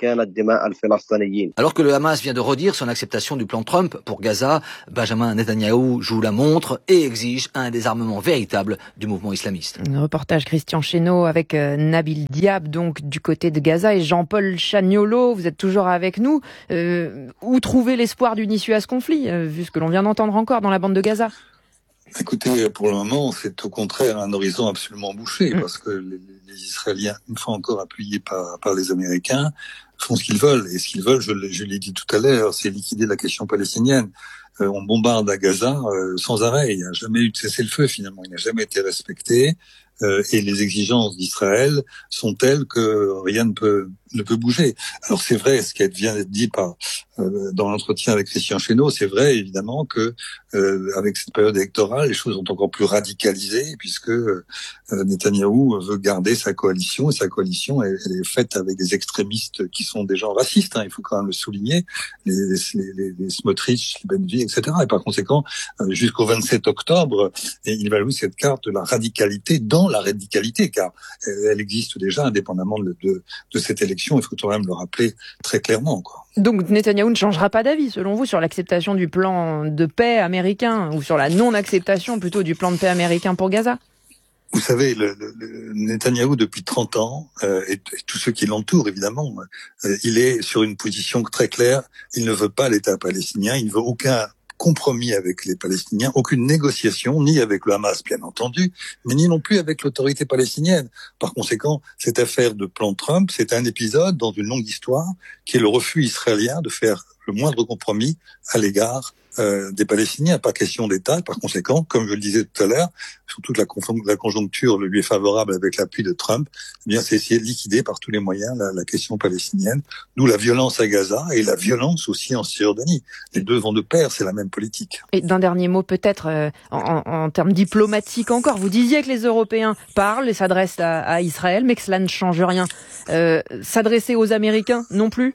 Alors que le Hamas vient de redire son acceptation du plan Trump pour Gaza, Benjamin Netanyahou joue la montre et exige un désarmement véritable du mouvement islamiste. Un reportage Christian Chesneau avec euh, Nabil Diab, donc du côté de Gaza, et Jean-Paul Chaniolo, vous êtes toujours avec nous. Euh, où trouver l'espoir d'une issue à ce conflit, euh, vu ce que l'on vient d'entendre encore dans la bande de Gaza? Écoutez, pour le moment, c'est au contraire un horizon absolument bouché, mmh. parce que les, les Israéliens, une fois encore appuyés par, par les Américains, font ce qu'ils veulent. Et ce qu'ils veulent, je, je l'ai dit tout à l'heure, c'est liquider la question palestinienne. Euh, on bombarde à Gaza euh, sans arrêt. Il n'y a jamais eu de cessez-le-feu, finalement. Il n'a jamais été respecté. Euh, et les exigences d'Israël sont telles que rien ne peut ne peut bouger. Alors c'est vrai, ce qui vient d'être dit par euh, dans l'entretien avec Christian Chesneau, c'est vrai évidemment que euh, avec cette période électorale, les choses sont encore plus radicalisées puisque euh, Netanyahou veut garder sa coalition et sa coalition elle, elle est faite avec des extrémistes qui sont des gens racistes. Hein, il faut quand même le souligner, les les, les, les Smotrich, les Benvi, et cetera. Et par conséquent, euh, jusqu'au vingt-sept octobre, et il va jouer cette carte de la radicalité dans la radicalité, car elle, elle existe déjà indépendamment de, de, de cette élection. Il faut quand même le rappeler très clairement, quoi. Donc Netanyahou ne changera pas d'avis, selon vous, sur l'acceptation du plan de paix américain, ou sur la non-acceptation plutôt du plan de paix américain pour Gaza? Vous savez, le, le, le Netanyahou, depuis trente ans, euh, et, et tous ceux qui l'entourent, évidemment, euh, il est sur une position très claire. Il ne veut pas l'État palestinien, il ne veut aucun compromis avec les Palestiniens, aucune négociation, ni avec le Hamas, bien entendu, mais ni non plus avec l'autorité palestinienne. Par conséquent, cette affaire de plan Trump, c'est un épisode dans une longue histoire qui est le refus israélien de faire le moindre compromis à l'égard euh, des Palestiniens. Pas question d'État. Par conséquent, comme je le disais tout à l'heure, surtout que la, la conjoncture lui est favorable avec l'appui de Trump, eh bien, c'est essayer de liquider par tous les moyens la, la question palestinienne. D'où la violence à Gaza et la violence aussi en Cisjordanie. Les deux vont de pair, c'est la même politique. Et d'un dernier mot, peut-être euh, en, en, en termes diplomatiques encore, vous disiez que les Européens parlent et s'adressent à, à Israël, mais que cela ne change rien. Euh, s'adresser aux Américains non plus?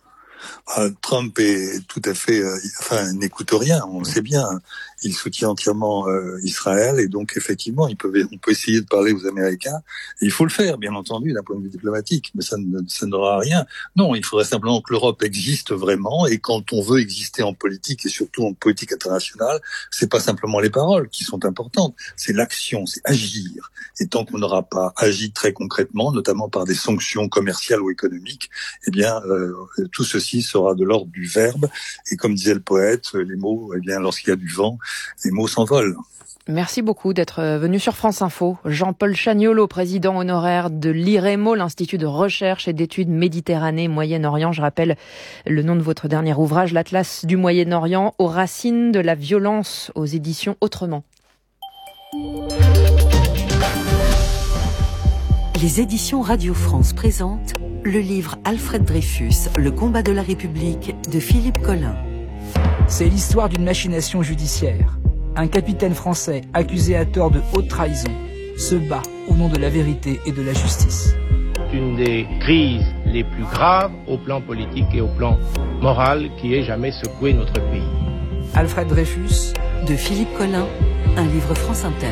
Euh, Trump est tout à fait, euh, enfin, n'écoute rien. On le sait bien. Il soutient entièrement euh, Israël et donc effectivement, il peut, on peut essayer de parler aux Américains. Et il faut le faire, bien entendu, d'un point de vue diplomatique, mais ça ne, ça n'aura rien. Non, il faudrait simplement que l'Europe existe vraiment. Et quand on veut exister en politique et surtout en politique internationale, c'est pas simplement les paroles qui sont importantes, c'est l'action, c'est agir. Et tant qu'on n'aura pas agi très concrètement, notamment par des sanctions commerciales ou économiques, eh bien, euh, tout ceci sera de l'ordre du verbe. Et comme disait le poète, les mots, eh bien, lorsqu'il y a du vent, les mots s'envolent. Merci beaucoup d'être venu sur France Info. Jean-Paul Chaniolo, président honoraire de l'I R E M O, l'Institut de recherche et d'études Méditerranée Moyen-Orient. Je rappelle le nom de votre dernier ouvrage, l'Atlas du Moyen-Orient, aux racines de la violence, aux éditions Autrement. Les éditions Radio France présentent le livre Alfred Dreyfus, Le combat de la République de Philippe Collin. C'est l'histoire d'une machination judiciaire. Un capitaine français accusé à tort de haute trahison se bat au nom de la vérité et de la justice. Une des crises les plus graves au plan politique et au plan moral qui ait jamais secoué notre pays. Alfred Dreyfus de Philippe Collin, un livre France Inter.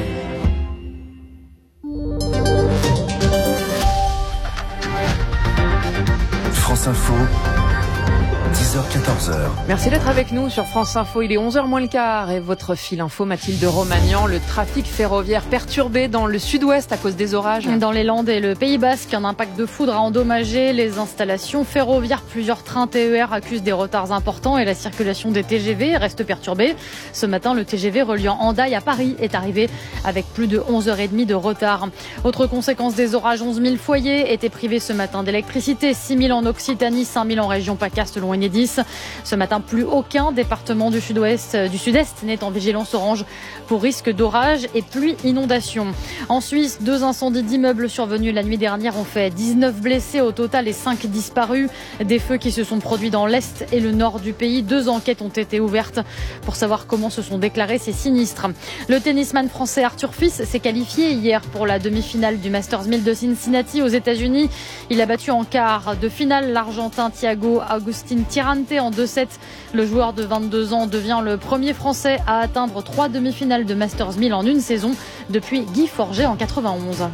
France Info, dix dix heures quatorze heures. Merci d'être avec nous sur France Info. Il est onze heures moins le quart et votre fil info, Mathilde Romagnan. Le trafic ferroviaire perturbé dans le sud-ouest à cause des orages. Dans les Landes et le Pays Basque, un impact de foudre a endommagé les installations ferroviaires. Plusieurs trains T E R accusent des retards importants et la circulation des T G V reste perturbée. Ce matin, le T G V reliant Hendaye à Paris est arrivé avec plus de onze heures trente de retard. Autre conséquence des orages, onze mille foyers étaient privés ce matin d'électricité. six mille en Occitanie, cinq mille en région PACA selon Enedis. Ce matin, plus aucun département du sud-ouest, du sud-est n'est en vigilance orange pour risque d'orage et pluie inondation. En Suisse, deux incendies d'immeubles survenus la nuit dernière ont fait dix-neuf blessés au total et cinq disparus. Des feux qui se sont produits dans l'est et le nord du pays. Deux enquêtes ont été ouvertes pour savoir comment se sont déclarés ces sinistres. Le tennisman français Arthur Fils s'est qualifié hier pour la demi-finale du Masters mille de Cincinnati aux États-Unis. Il a battu en quart de finale l'Argentin Thiago Agustin Tirante en deux sept. Le joueur de vingt-deux ans devient le premier Français à atteindre trois demi-finales de Masters mille en une saison depuis Guy Forget en quatre-vingt-onze.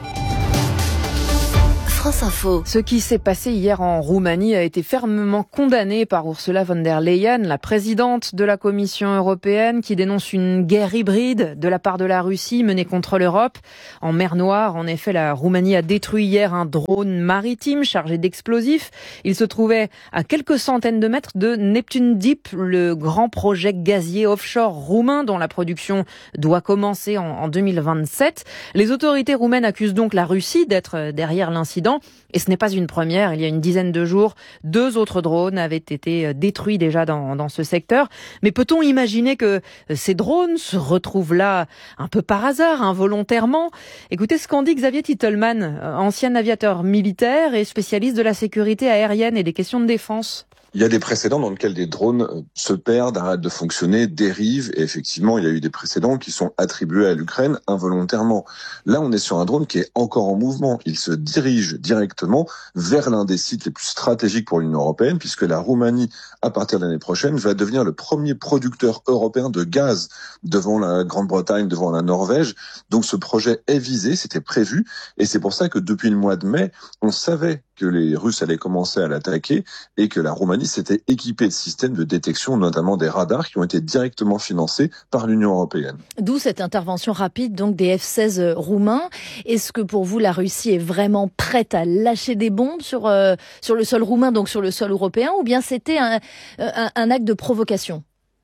France Info. Ce qui s'est passé hier en Roumanie a été fermement condamné par Ursula von der Leyen, la présidente de la Commission européenne, qui dénonce une guerre hybride de la part de la Russie menée contre l'Europe. En mer Noire, en effet, la Roumanie a détruit hier un drone maritime chargé d'explosifs. Il se trouvait à quelques centaines de mètres de Neptune Deep, le grand projet gazier offshore roumain dont la production doit commencer en, en deux mille vingt-sept. Les autorités roumaines accusent donc la Russie d'être derrière l'incident. Et ce n'est pas une première. Il y a une dizaine de jours, deux autres drones avaient été détruits déjà dans, dans ce secteur. Mais peut-on imaginer que ces drones se retrouvent là un peu par hasard, involontairement ? Écoutez ce qu'en dit Xavier Titelman, ancien aviateur militaire et spécialiste de la sécurité aérienne et des questions de défense. Il y a des précédents dans lesquels des drones se perdent, arrêtent de fonctionner, dérivent, et effectivement, il y a eu des précédents qui sont attribués à l'Ukraine involontairement. Là, on est sur un drone qui est encore en mouvement. Il se dirige directement vers l'un des sites les plus stratégiques pour l'Union européenne, puisque la Roumanie, à partir de l'année prochaine, va devenir le premier producteur européen de gaz devant la Grande-Bretagne, devant la Norvège. Donc ce projet est visé, c'était prévu, et c'est pour ça que depuis le mois de mai, on savait que les Russes allaient commencer à l'attaquer et que la Roumanie s'était équipée de systèmes de détection, notamment des radars qui ont été directement financés par l'Union européenne. D'où cette intervention rapide donc des F seize roumains. Est-ce que pour vous la Russie est vraiment prête à lâcher des bombes sur euh, sur le sol roumain, donc sur le sol européen, ou bien c'était un, un, un acte de provocation ?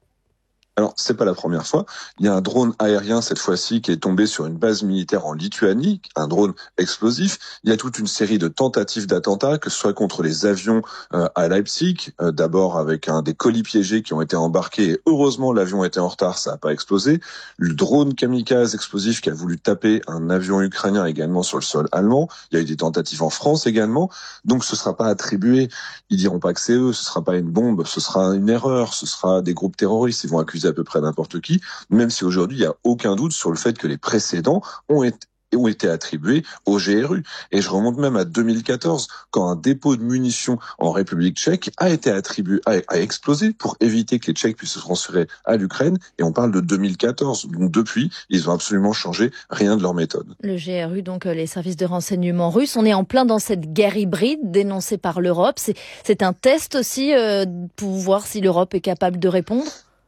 Alors, c'est pas la première fois. Il y a un drone aérien, cette fois-ci, qui est tombé sur une base militaire en Lituanie, un drone explosif. Il y a toute une série de tentatives d'attentats, que ce soit contre les avions euh, à Leipzig, euh, d'abord avec un des colis piégés qui ont été embarqués, et heureusement, l'avion était en retard, ça n'a pas explosé. Le drone kamikaze explosif qui a voulu taper un avion ukrainien également sur le sol allemand. Il y a eu des tentatives en France également. Donc, ce sera pas attribué. Ils diront pas que c'est eux, ce sera pas une bombe, ce sera une erreur, ce sera des groupes terroristes, ils vont accuser à peu près n'importe qui, même si aujourd'hui il n'y a aucun doute sur le fait que les précédents ont été ont été attribués au G R U. Et je remonte même à deux mille quatorze, quand un dépôt de munitions en République tchèque a été attribué, a, a explosé pour éviter que les Tchèques puissent se transférer à l'Ukraine. Et on parle de deux mille quatorze. Donc depuis, ils ont absolument changé rien de leur méthode. Le G R U, donc les services de renseignement russes, on est en plein dans cette guerre hybride dénoncée par l'Europe. C'est, c'est un test aussi euh, pour voir si l'Europe est capable de répondre ?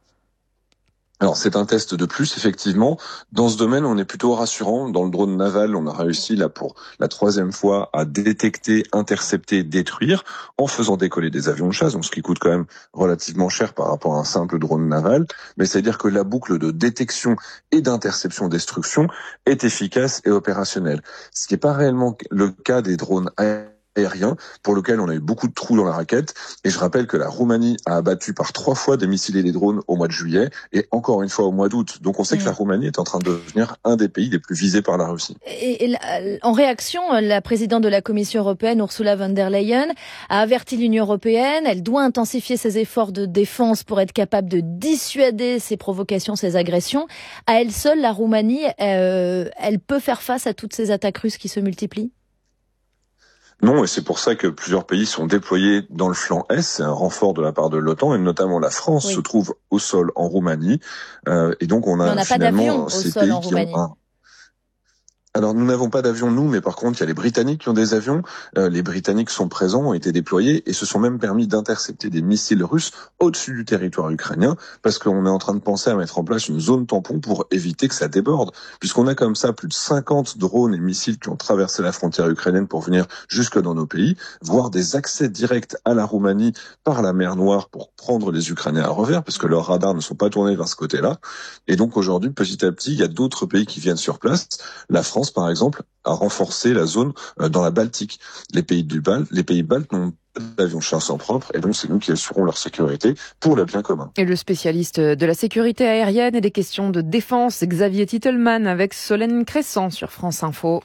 Alors c'est un test de plus, effectivement. Dans ce domaine, on est plutôt rassurant. Dans le drone naval, on a réussi là pour la troisième fois à détecter, intercepter, détruire en faisant décoller des avions de chasse, donc ce qui coûte quand même relativement cher par rapport à un simple drone naval. Mais c'est-à-dire que la boucle de détection et d'interception-destruction est efficace et opérationnelle. Ce qui n'est pas réellement le cas des drones aériens. aérien, pour lequel on a eu beaucoup de trous dans la raquette. Et je rappelle que la Roumanie a abattu par trois fois des missiles et des drones au mois de juillet, et encore une fois au mois d'août. Donc on sait mmh. que la Roumanie est en train de devenir un des pays les plus visés par la Russie. Et, et en réaction, la présidente de la Commission européenne, Ursula von der Leyen, a averti l'Union européenne. Elle doit intensifier ses efforts de défense pour être capable de dissuader ces provocations, ces agressions. À elle seule, la Roumanie, euh, elle peut faire face à toutes ces attaques russes qui se multiplient ? Non, et c'est pour ça que plusieurs pays sont déployés dans le flanc Est. C'est un renfort de la part de l'OTAN, et notamment la France oui. se trouve au sol en Roumanie. Euh, et donc on a, on a finalement pas d'avion ces au sol pays en qui Roumanie. ont un... Alors nous n'avons pas d'avions nous, mais par contre il y a les Britanniques qui ont des avions. Euh, les Britanniques sont présents, ont été déployés et se sont même permis d'intercepter des missiles russes au-dessus du territoire ukrainien, parce qu'on est en train de penser à mettre en place une zone tampon pour éviter que ça déborde, puisqu'on a comme ça plus de cinquante drones et missiles qui ont traversé la frontière ukrainienne pour venir jusque dans nos pays, voire des accès directs à la Roumanie par la mer Noire pour prendre les Ukrainiens à revers, parce que leurs radars ne sont pas tournés vers ce côté-là. Et donc aujourd'hui, petit à petit, il y a d'autres pays qui viennent sur place. La France, par exemple, a renforcé la zone dans la Baltique. Les pays du Bal, les pays baltes n'ont pas d'avions chasse en propre, et donc c'est nous qui assurons leur sécurité pour le bien commun. Et le spécialiste de la sécurité aérienne et des questions de défense, Xavier Titelman, avec Solène Crescent sur France Info.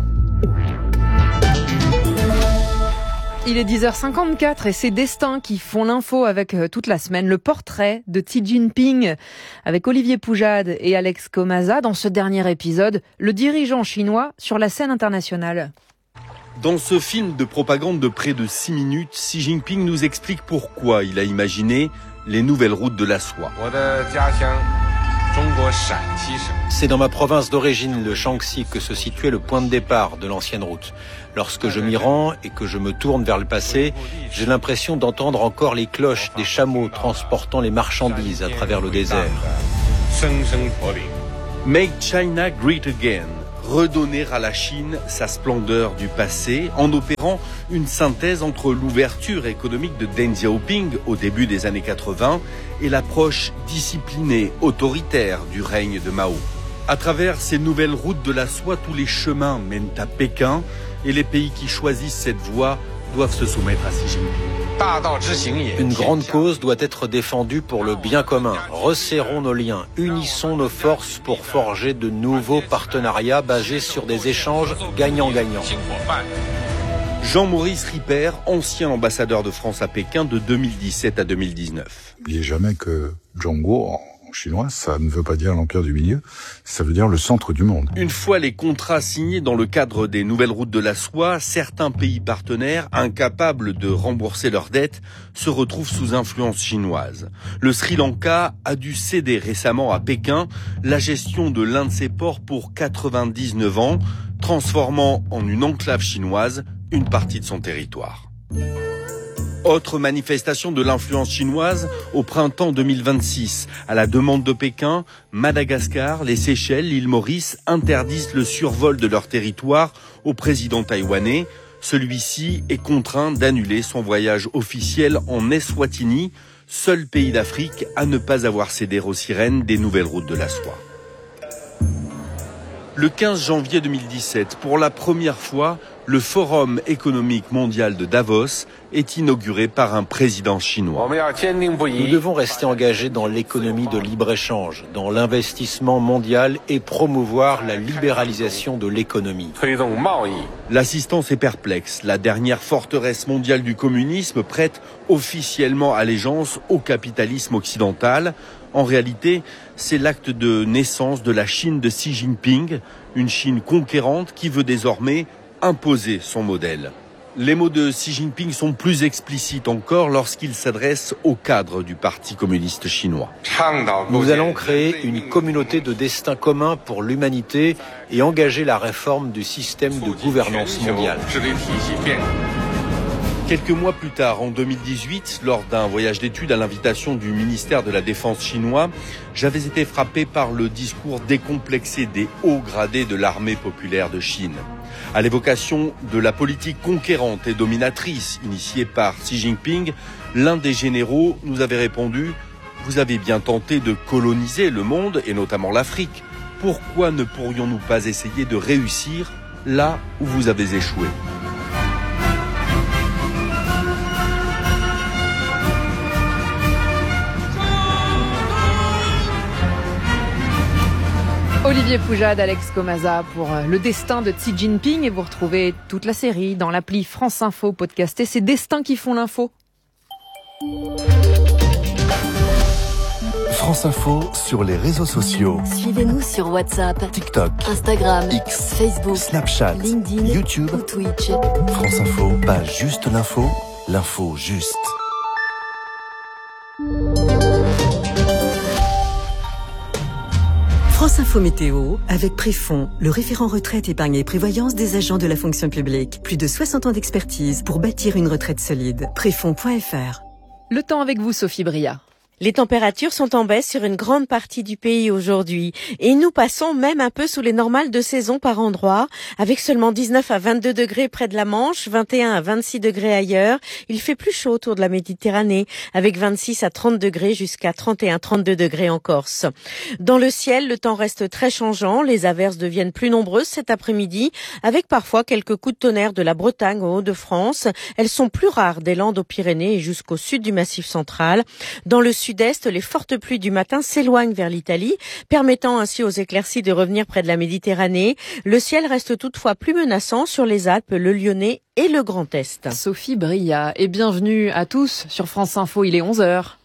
Il est dix heures cinquante-quatre et c'est Destin qui font l'info avec toute la semaine le portrait de Xi Jinping avec Olivier Poujade et Alex Comaza. Dans ce dernier épisode, le dirigeant chinois sur la scène internationale. Dans ce film de propagande de près de six minutes, Xi Jinping nous explique pourquoi il a imaginé les nouvelles routes de la soie. C'est dans ma province d'origine, le Shaanxi, que se situait le point de départ de l'ancienne route. Lorsque je m'y rends et que je me tourne vers le passé, j'ai l'impression d'entendre encore les cloches des chameaux transportant les marchandises à travers le désert. Make China Great Again. Redonner à la Chine sa splendeur du passé en opérant une synthèse entre l'ouverture économique de Deng Xiaoping au début des années quatre-vingts et l'approche disciplinée, autoritaire du règne de Mao. À travers ces nouvelles routes de la soie, tous les chemins mènent à Pékin et les pays qui choisissent cette voie doivent se soumettre à Xi Jinping. Une grande cause doit être défendue pour le bien commun. Resserrons nos liens, unissons nos forces pour forger de nouveaux partenariats basés sur des échanges gagnant-gagnant. Jean-Maurice Ripert, ancien ambassadeur de France à Pékin de deux mille dix-sept à deux mille dix-neuf. N'oubliez jamais que Zhongguo, en chinois, ça ne veut pas dire l'empire du milieu, ça veut dire le centre du monde. Une fois les contrats signés dans le cadre des nouvelles routes de la soie, certains pays partenaires, incapables de rembourser leurs dettes, se retrouvent sous influence chinoise. Le Sri Lanka a dû céder récemment à Pékin la gestion de l'un de ses ports pour quatre-vingt-dix-neuf ans, transformant en une enclave chinoise une partie de son territoire. Autre manifestation de l'influence chinoise au printemps deux mille vingt-six. À la demande de Pékin, Madagascar, les Seychelles, l'île Maurice interdisent le survol de leur territoire au président taïwanais. Celui-ci est contraint d'annuler son voyage officiel en Eswatini, seul pays d'Afrique à ne pas avoir cédé aux sirènes des nouvelles routes de la soie. Le quinze janvier deux mille dix-sept, pour la première fois, le Forum économique mondial de Davos est inauguré par un président chinois. Nous devons rester engagés dans l'économie de libre-échange, dans l'investissement mondial et promouvoir la libéralisation de l'économie. L'assistance est perplexe. La dernière forteresse mondiale du communisme prête officiellement allégeance au capitalisme occidental. En réalité, c'est l'acte de naissance de la Chine de Xi Jinping, une Chine conquérante qui veut désormais imposer son modèle. Les mots de Xi Jinping sont plus explicites encore lorsqu'il s'adresse au cadre du Parti communiste chinois. Nous allons créer une communauté de destin commun pour l'humanité et engager la réforme du système de gouvernance mondiale. Quelques mois plus tard, en deux mille dix-huit, lors d'un voyage d'études à l'invitation du ministère de la Défense chinois, j'avais été frappé par le discours décomplexé des hauts gradés de l'armée populaire de Chine. À l'évocation de la politique conquérante et dominatrice initiée par Xi Jinping, l'un des généraux nous avait répondu « Vous avez bien tenté de coloniser le monde, et notamment l'Afrique. Pourquoi ne pourrions-nous pas essayer de réussir là où vous avez échoué ?» Olivier Poujade, Alex Comaza pour le destin de Xi Jinping et vous retrouvez toute la série dans l'appli France Info podcastée. C'est Destins qui font l'info. France Info sur les réseaux sociaux. Suivez-nous sur WhatsApp, TikTok, Instagram, X, Facebook, Snapchat, LinkedIn, YouTube ou Twitch. France Info, pas juste l'info, l'info juste. France Info Météo avec Préfond, le référent retraite, épargne et prévoyance des agents de la fonction publique. Plus de soixante ans d'expertise pour bâtir une retraite solide. Préfond point F R. Le temps avec vous, Sophie Bria. Les températures sont en baisse sur une grande partie du pays aujourd'hui et nous passons même un peu sous les normales de saison par endroits, avec seulement dix-neuf à vingt-deux degrés près de la Manche, vingt et un à vingt-six degrés ailleurs. Il fait plus chaud autour de la Méditerranée, avec vingt-six à trente degrés jusqu'à trente et un à trente-deux degrés en Corse. Dans le ciel, le temps reste très changeant, les averses deviennent plus nombreuses cet après-midi, avec parfois quelques coups de tonnerre de la Bretagne aux Hauts-de-France. Elles sont plus rares des Landes aux Pyrénées et jusqu'au sud du Massif central. Dans le sud-est, les fortes pluies du matin s'éloignent vers l'Italie, permettant ainsi aux éclaircies de revenir près de la Méditerranée. Le ciel reste toutefois plus menaçant sur les Alpes, le Lyonnais et le Grand Est. Sophie Bria, et bienvenue à tous sur France Info, il est onze heures.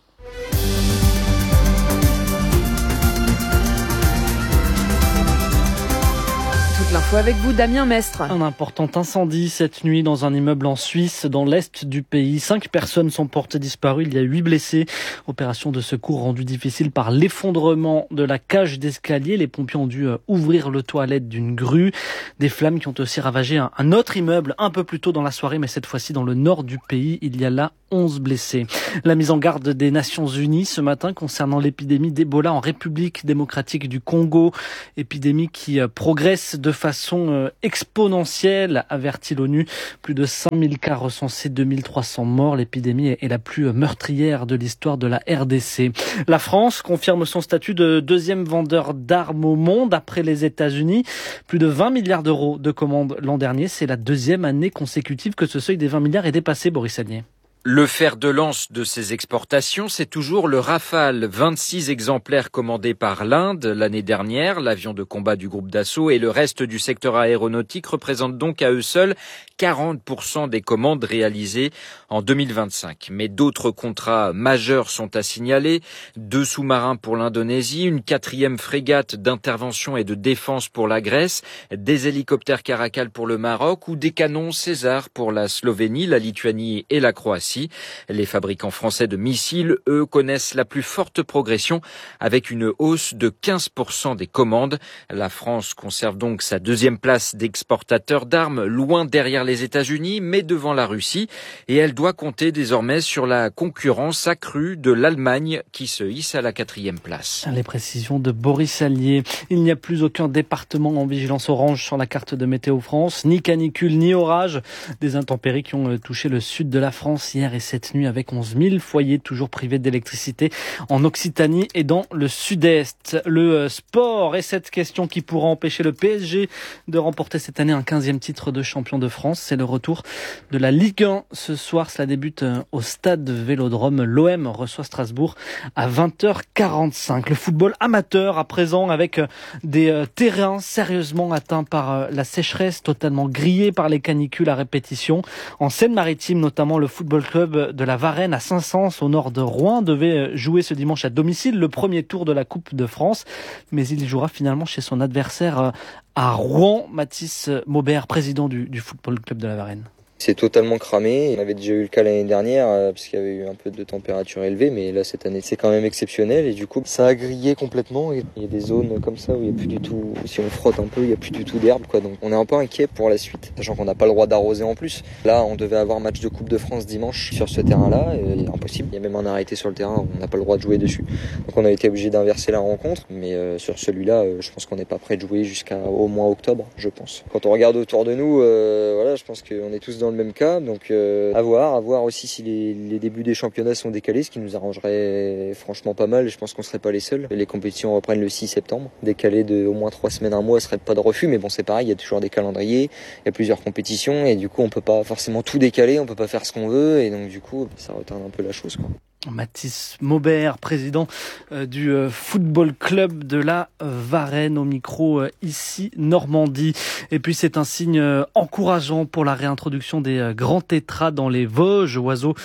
L'info avec vous, Damien Mestre. Un important incendie cette nuit dans un immeuble en Suisse, dans l'est du pays. Cinq personnes sont portées disparues, il y a huit blessés. Opération de secours rendue difficile par l'effondrement de la cage d'escalier. Les pompiers ont dû ouvrir le toit à l'aide d'une grue. Des flammes qui ont aussi ravagé un, un autre immeuble un peu plus tôt dans la soirée, mais cette fois-ci dans le nord du pays. Il y a là onze blessés. La mise en garde des Nations Unies ce matin concernant l'épidémie d'Ebola en République démocratique du Congo. Épidémie qui progresse de façon exponentielle, avertit l'ONU. Plus de cinq mille cas recensés, deux mille trois cents morts. L'épidémie est la plus meurtrière de l'histoire de la R D C. La France confirme son statut de deuxième vendeur d'armes au monde après les États-Unis. Plus de vingt milliards d'euros de commandes l'an dernier. C'est la deuxième année consécutive que ce seuil des vingt milliards est dépassé, Boris Sagnier. Le fer de lance de ces exportations, c'est toujours le Rafale. vingt-six exemplaires commandés par l'Inde l'année dernière, l'avion de combat du groupe d'assaut et le reste du secteur aéronautique représentent donc à eux seuls quarante pour cent des commandes réalisées en deux mille vingt-cinq. Mais d'autres contrats majeurs sont à signaler. Deux sous-marins pour l'Indonésie, une quatrième frégate d'intervention et de défense pour la Grèce, des hélicoptères Caracal pour le Maroc ou des canons César pour la Slovénie, la Lituanie et la Croatie. Les fabricants français de missiles, eux, connaissent la plus forte progression avec une hausse de quinze pour cent des commandes. La France conserve donc sa deuxième place d'exportateur d'armes, loin derrière les États-Unis, mais devant la Russie. Et elle doit compter désormais sur la concurrence accrue de l'Allemagne qui se hisse à la quatrième place. Les précisions de Boris Allier. Il n'y a plus aucun département en vigilance orange sur la carte de Météo France. Ni canicule, ni orage. Des intempéries qui ont touché le sud de la France hier et cette nuit avec onze mille foyers toujours privés d'électricité en Occitanie et dans le sud-est. Le sport et cette question qui pourra empêcher le P S G de remporter cette année un quinzième titre de champion de France. C'est le retour de la Ligue un. Ce soir, cela débute au stade Vélodrome. L'O M reçoit Strasbourg à vingt heures quarante-cinq. Le football amateur à présent avec des terrains sérieusement atteints par la sécheresse, totalement grillés par les canicules à répétition. En Seine-Maritime, notamment, le football club de la Varenne à Saint-Saëns, au nord de Rouen, devait jouer ce dimanche à domicile le premier tour de la Coupe de France. Mais il jouera finalement chez son adversaire à Rouen. Mathis Maubert, président du, du football club de la Varenne. C'est totalement cramé. On avait déjà eu le cas l'année dernière euh, parce qu'il y avait eu un peu de température élevée, mais là cette année c'est quand même exceptionnel et du coup ça a grillé complètement. Il y a des zones comme ça où il n'y a plus du tout, si on frotte un peu, il n'y a plus du tout d'herbe quoi. Donc on est un peu inquiet pour la suite, sachant qu'on n'a pas le droit d'arroser en plus. Là on devait avoir match de Coupe de France dimanche sur ce terrain-là, et impossible. Il y a même un arrêté sur le terrain, on n'a pas le droit de jouer dessus. Donc on a été obligé d'inverser la rencontre, mais euh, sur celui-là, euh, je pense qu'on n'est pas prêt de jouer jusqu'à au moins octobre, je pense. Quand on regarde autour de nous, euh, voilà, je pense qu'on est tous dans le même cas, donc euh, à voir, à voir aussi si les, les débuts des championnats sont décalés, ce qui nous arrangerait franchement pas mal, et je pense qu'on serait pas les seuls. Les compétitions reprennent le six septembre, décalé de au moins trois semaines, un mois, ce serait pas de refus, mais bon c'est pareil, il y a toujours des calendriers, il y a plusieurs compétitions, et du coup on peut pas forcément tout décaler, on peut pas faire ce qu'on veut, et donc du coup ça retarde un peu la chose quoi. Mathis Maubert, président euh, du euh, football club de la euh, Varenne, au micro euh, ici Normandie. Et puis c'est un signe euh, encourageant pour la réintroduction des euh, grands tétras dans les Vosges, oiseaux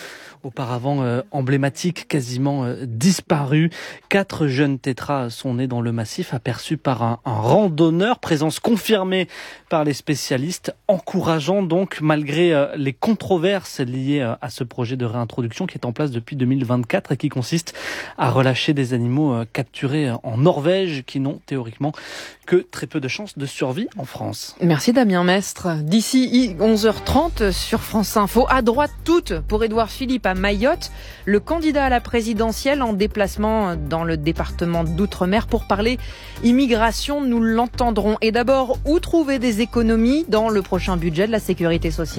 auparavant euh, emblématique, quasiment euh, disparu. Quatre jeunes tétras sont nés dans le massif, aperçus par un, un randonneur, présence confirmée par les spécialistes, encourageant donc malgré euh, les controverses liées euh, à ce projet de réintroduction qui est en place depuis deux mille vingt-quatre et qui consiste à relâcher des animaux euh, capturés en Norvège qui n'ont théoriquement que très peu de chances de survie en France. Merci Damien Mestre. D'ici onze heures trente sur France Info, à droite toute pour Édouard Philippe à Mayotte, le candidat à la présidentielle en déplacement dans le département d'Outre-mer pour parler immigration, nous l'entendrons. Et d'abord, où trouver des économies dans le prochain budget de la sécurité sociale ?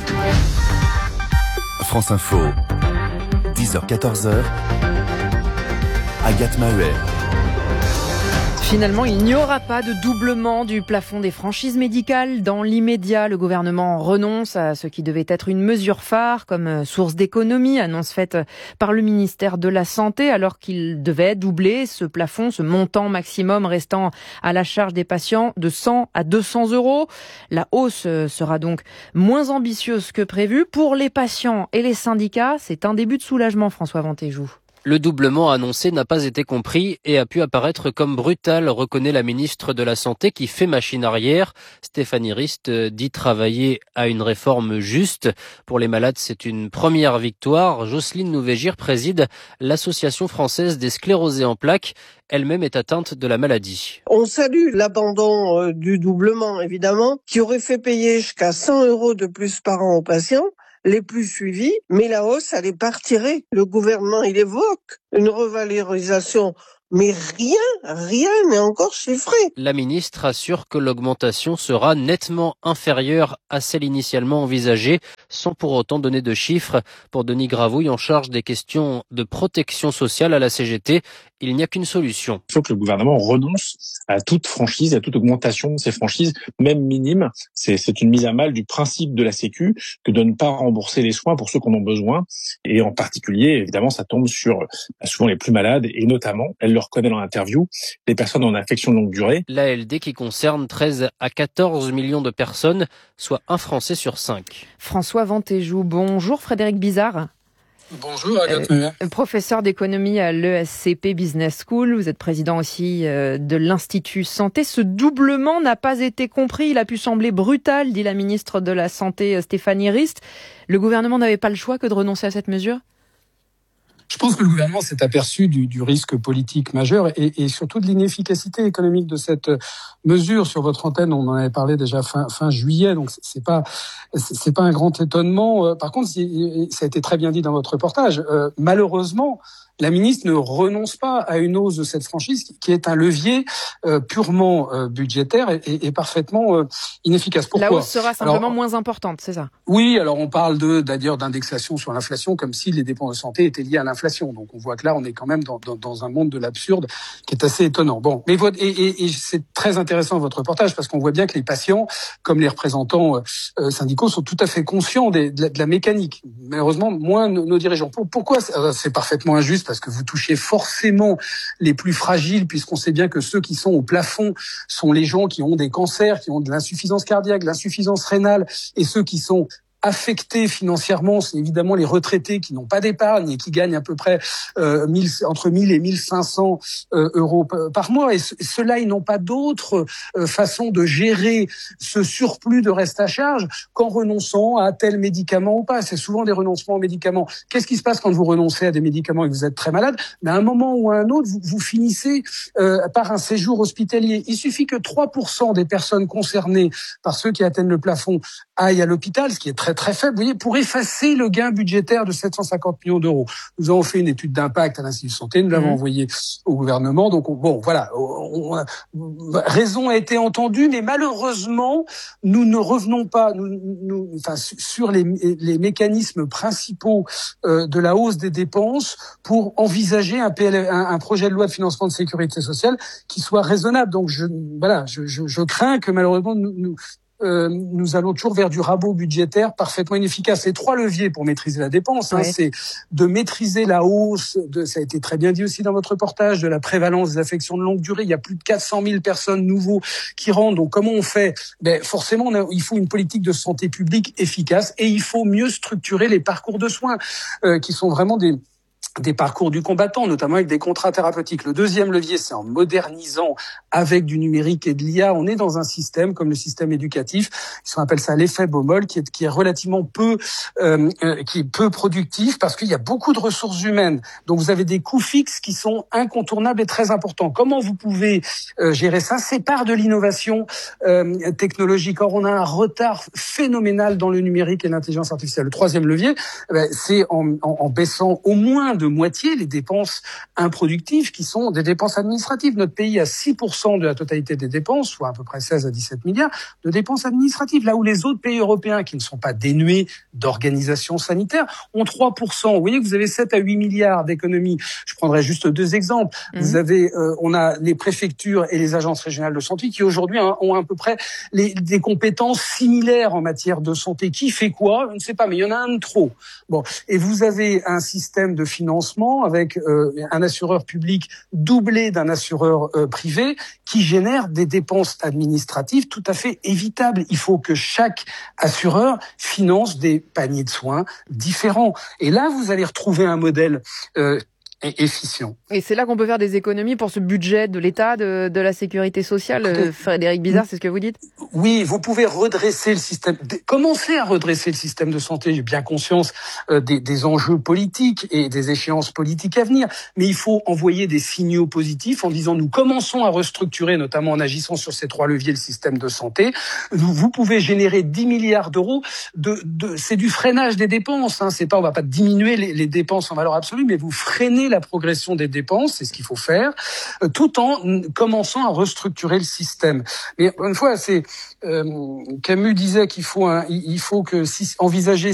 France Info, dix heures quatorze heures, Agathe Maheuer. Finalement, il n'y aura pas de doublement du plafond des franchises médicales. Dans l'immédiat, le gouvernement renonce à ce qui devait être une mesure phare comme source d'économie, annonce faite par le ministère de la Santé, alors qu'il devait doubler ce plafond, ce montant maximum restant à la charge des patients de cent à deux cents euros. La hausse sera donc moins ambitieuse que prévu. Pour les patients et les syndicats, c'est un début de soulagement, François Ventéjou. Le doublement annoncé n'a pas été compris et a pu apparaître comme brutal, reconnaît la ministre de la Santé qui fait machine arrière. Stéphanie Rist dit travailler à une réforme juste. Pour les malades, c'est une première victoire. Jocelyne Nouvégir préside l'Association française des sclérosés en plaques. Elle-même est atteinte de la maladie. On salue l'abandon euh, du doublement, évidemment, qui aurait fait payer jusqu'à cent euros de plus par an aux patients les plus suivis, mais la hausse, elle est pas retirée. Le gouvernement, il évoque une revalorisation, mais rien, rien n'est encore chiffré. La ministre assure que l'augmentation sera nettement inférieure à celle initialement envisagée, sans pour autant donner de chiffres. Pour Denis Gravouille, en charge des questions de protection sociale à la C G T, il n'y a qu'une solution. Il faut que le gouvernement renonce à toute franchise, à toute augmentation de ces franchises, même minimes. C'est, c'est une mise à mal du principe de la Sécu que de ne pas rembourser les soins pour ceux qui en ont besoin. Et en particulier, évidemment, ça tombe sur souvent les plus malades et notamment, elle le reconnaît dans l'interview, les personnes en affection de longue durée. L'A L D qui concerne treize à quatorze millions de personnes, soit un Français sur cinq. François Ventéjou, bonjour. Frédéric Bizarre. Bonjour, Agathe Maheuer. Euh, professeur d'économie à l'E S C P Business School, vous êtes président aussi euh, de l'Institut Santé. Ce doublement n'a pas été compris, il a pu sembler brutal, dit la ministre de la Santé Stéphanie Rist. Le gouvernement n'avait pas le choix que de renoncer à cette mesure ? Je pense que le gouvernement s'est aperçu du, du risque politique majeur et, et surtout de l'inefficacité économique de cette mesure. Sur votre antenne, on en avait parlé déjà fin, fin juillet, donc c'est pas c'est pas un grand étonnement. Par contre, ça a été très bien dit dans votre reportage. Euh, malheureusement, la ministre ne renonce pas à une hausse de cette franchise qui est un levier euh, purement euh, budgétaire et, et, et parfaitement euh, inefficace. Pourquoi ? La hausse sera simplement alors, moins importante, c'est ça ? Oui, alors on parle de d'ailleurs d'indexation sur l'inflation comme si les dépenses de santé étaient liées à l'inflation. Donc on voit que là, on est quand même dans, dans, dans un monde de l'absurde qui est assez étonnant. Bon, mais votre, et, et, et c'est très intéressant votre reportage parce qu'on voit bien que les patients, comme les représentants euh, syndicaux, sont tout à fait conscients des, de, la, de la mécanique. Malheureusement, moins nos, nos dirigeants. Pourquoi ? C'est parfaitement injuste parce que vous touchez forcément les plus fragiles, puisqu'on sait bien que ceux qui sont au plafond sont les gens qui ont des cancers, qui ont de l'insuffisance cardiaque, de l'insuffisance rénale, et ceux qui sont affectés financièrement, c'est évidemment les retraités qui n'ont pas d'épargne et qui gagnent à peu près euh, mille, entre mille et mille cinq cents euh, euros par mois. Et ce, ceux-là, ils n'ont pas d'autre euh, façon de gérer ce surplus de reste à charge qu'en renonçant à tel médicament ou pas. C'est souvent des renoncements aux médicaments. Qu'est-ce qui se passe quand vous renoncez à des médicaments et que vous êtes très malade ? Mais à un moment ou à un autre, vous, vous finissez euh, par un séjour hospitalier. Il suffit que trois pour cent des personnes concernées par ceux qui atteignent le plafond aillent à l'hôpital, ce qui est très très faible, vous voyez, pour effacer le gain budgétaire de sept cent cinquante millions d'euros. Nous avons fait une étude d'impact à l'Institut de Santé, nous l'avons mmh. envoyée au gouvernement, donc on, bon, voilà, on, on, raison a été entendue, mais malheureusement, nous ne revenons pas nous, nous, enfin, sur les, les mécanismes principaux euh, de la hausse des dépenses pour envisager un, P L, un, un projet de loi de financement de sécurité sociale qui soit raisonnable. Donc je, voilà, je, je, je crains que malheureusement nous, nous euh, nous allons toujours vers du rabot budgétaire parfaitement inefficace. Les trois leviers pour maîtriser la dépense, hein, ouais. c'est de maîtriser la hausse, de, ça a été très bien dit aussi dans votre reportage, de la prévalence des affections de longue durée. Il y a plus de quatre cent mille personnes nouveaux qui rentrent. Donc comment on fait? Ben, forcément, on a, il faut une politique de santé publique efficace et il faut mieux structurer les parcours de soins euh, qui sont vraiment des des parcours du combattant, notamment avec des contrats thérapeutiques. Le deuxième levier, c'est en modernisant avec du numérique et de l'I A. On est dans un système comme le système éducatif, on appelle ça l'effet Baumol, qui est, qui est relativement peu, euh, euh, qui est peu productif parce qu'il y a beaucoup de ressources humaines. Donc vous avez des coûts fixes qui sont incontournables et très importants. Comment vous pouvez euh, gérer ça? C'est par de l'innovation euh, technologique. Or, on a un retard phénoménal dans le numérique et l'intelligence artificielle. Le troisième levier, eh ben, c'est en, en, en baissant au moins de moitié les dépenses improductives qui sont des dépenses administratives. Notre pays a six pour cent de la totalité des dépenses, soit à peu près seize à dix-sept milliards de dépenses administratives, là où les autres pays européens qui ne sont pas dénués d'organisation sanitaire ont trois pour cent. Vous voyez que vous avez sept à huit milliards d'économies. Je prendrai juste deux exemples. Mmh. Vous avez, euh, on a les préfectures et les agences régionales de santé qui aujourd'hui hein, ont à peu près les, des compétences similaires en matière de santé. Qui fait quoi? Je ne sais pas, mais il y en a un de trop. Bon, et vous avez un système de financement avec euh, un assureur public doublé d'un assureur euh, privé qui génère des dépenses administratives tout à fait évitables. Il faut que chaque assureur finance des paniers de soins différents. Et là, vous allez retrouver un modèle euh, efficient. Et c'est là qu'on peut faire des économies pour ce budget de l'État, de, de la sécurité sociale. Euh, Frédéric Bizard, c'est ce que vous dites? Oui, vous pouvez redresser le système, commencer à redresser le système de santé. J'ai bien conscience euh, des, des enjeux politiques et des échéances politiques à venir, mais il faut envoyer des signaux positifs en disant nous commençons à restructurer, notamment en agissant sur ces trois leviers, le système de santé. Vous, vous pouvez générer dix milliards d'euros de, de, c'est du freinage des dépenses. Hein. C'est pas, on va pas diminuer les, les dépenses en valeur absolue, mais vous freinez la progression des dépenses, c'est ce qu'il faut faire, euh, tout en commençant à restructurer le système. Mais une fois, c'est euh, Camus disait qu'il faut, un, il faut que si, envisager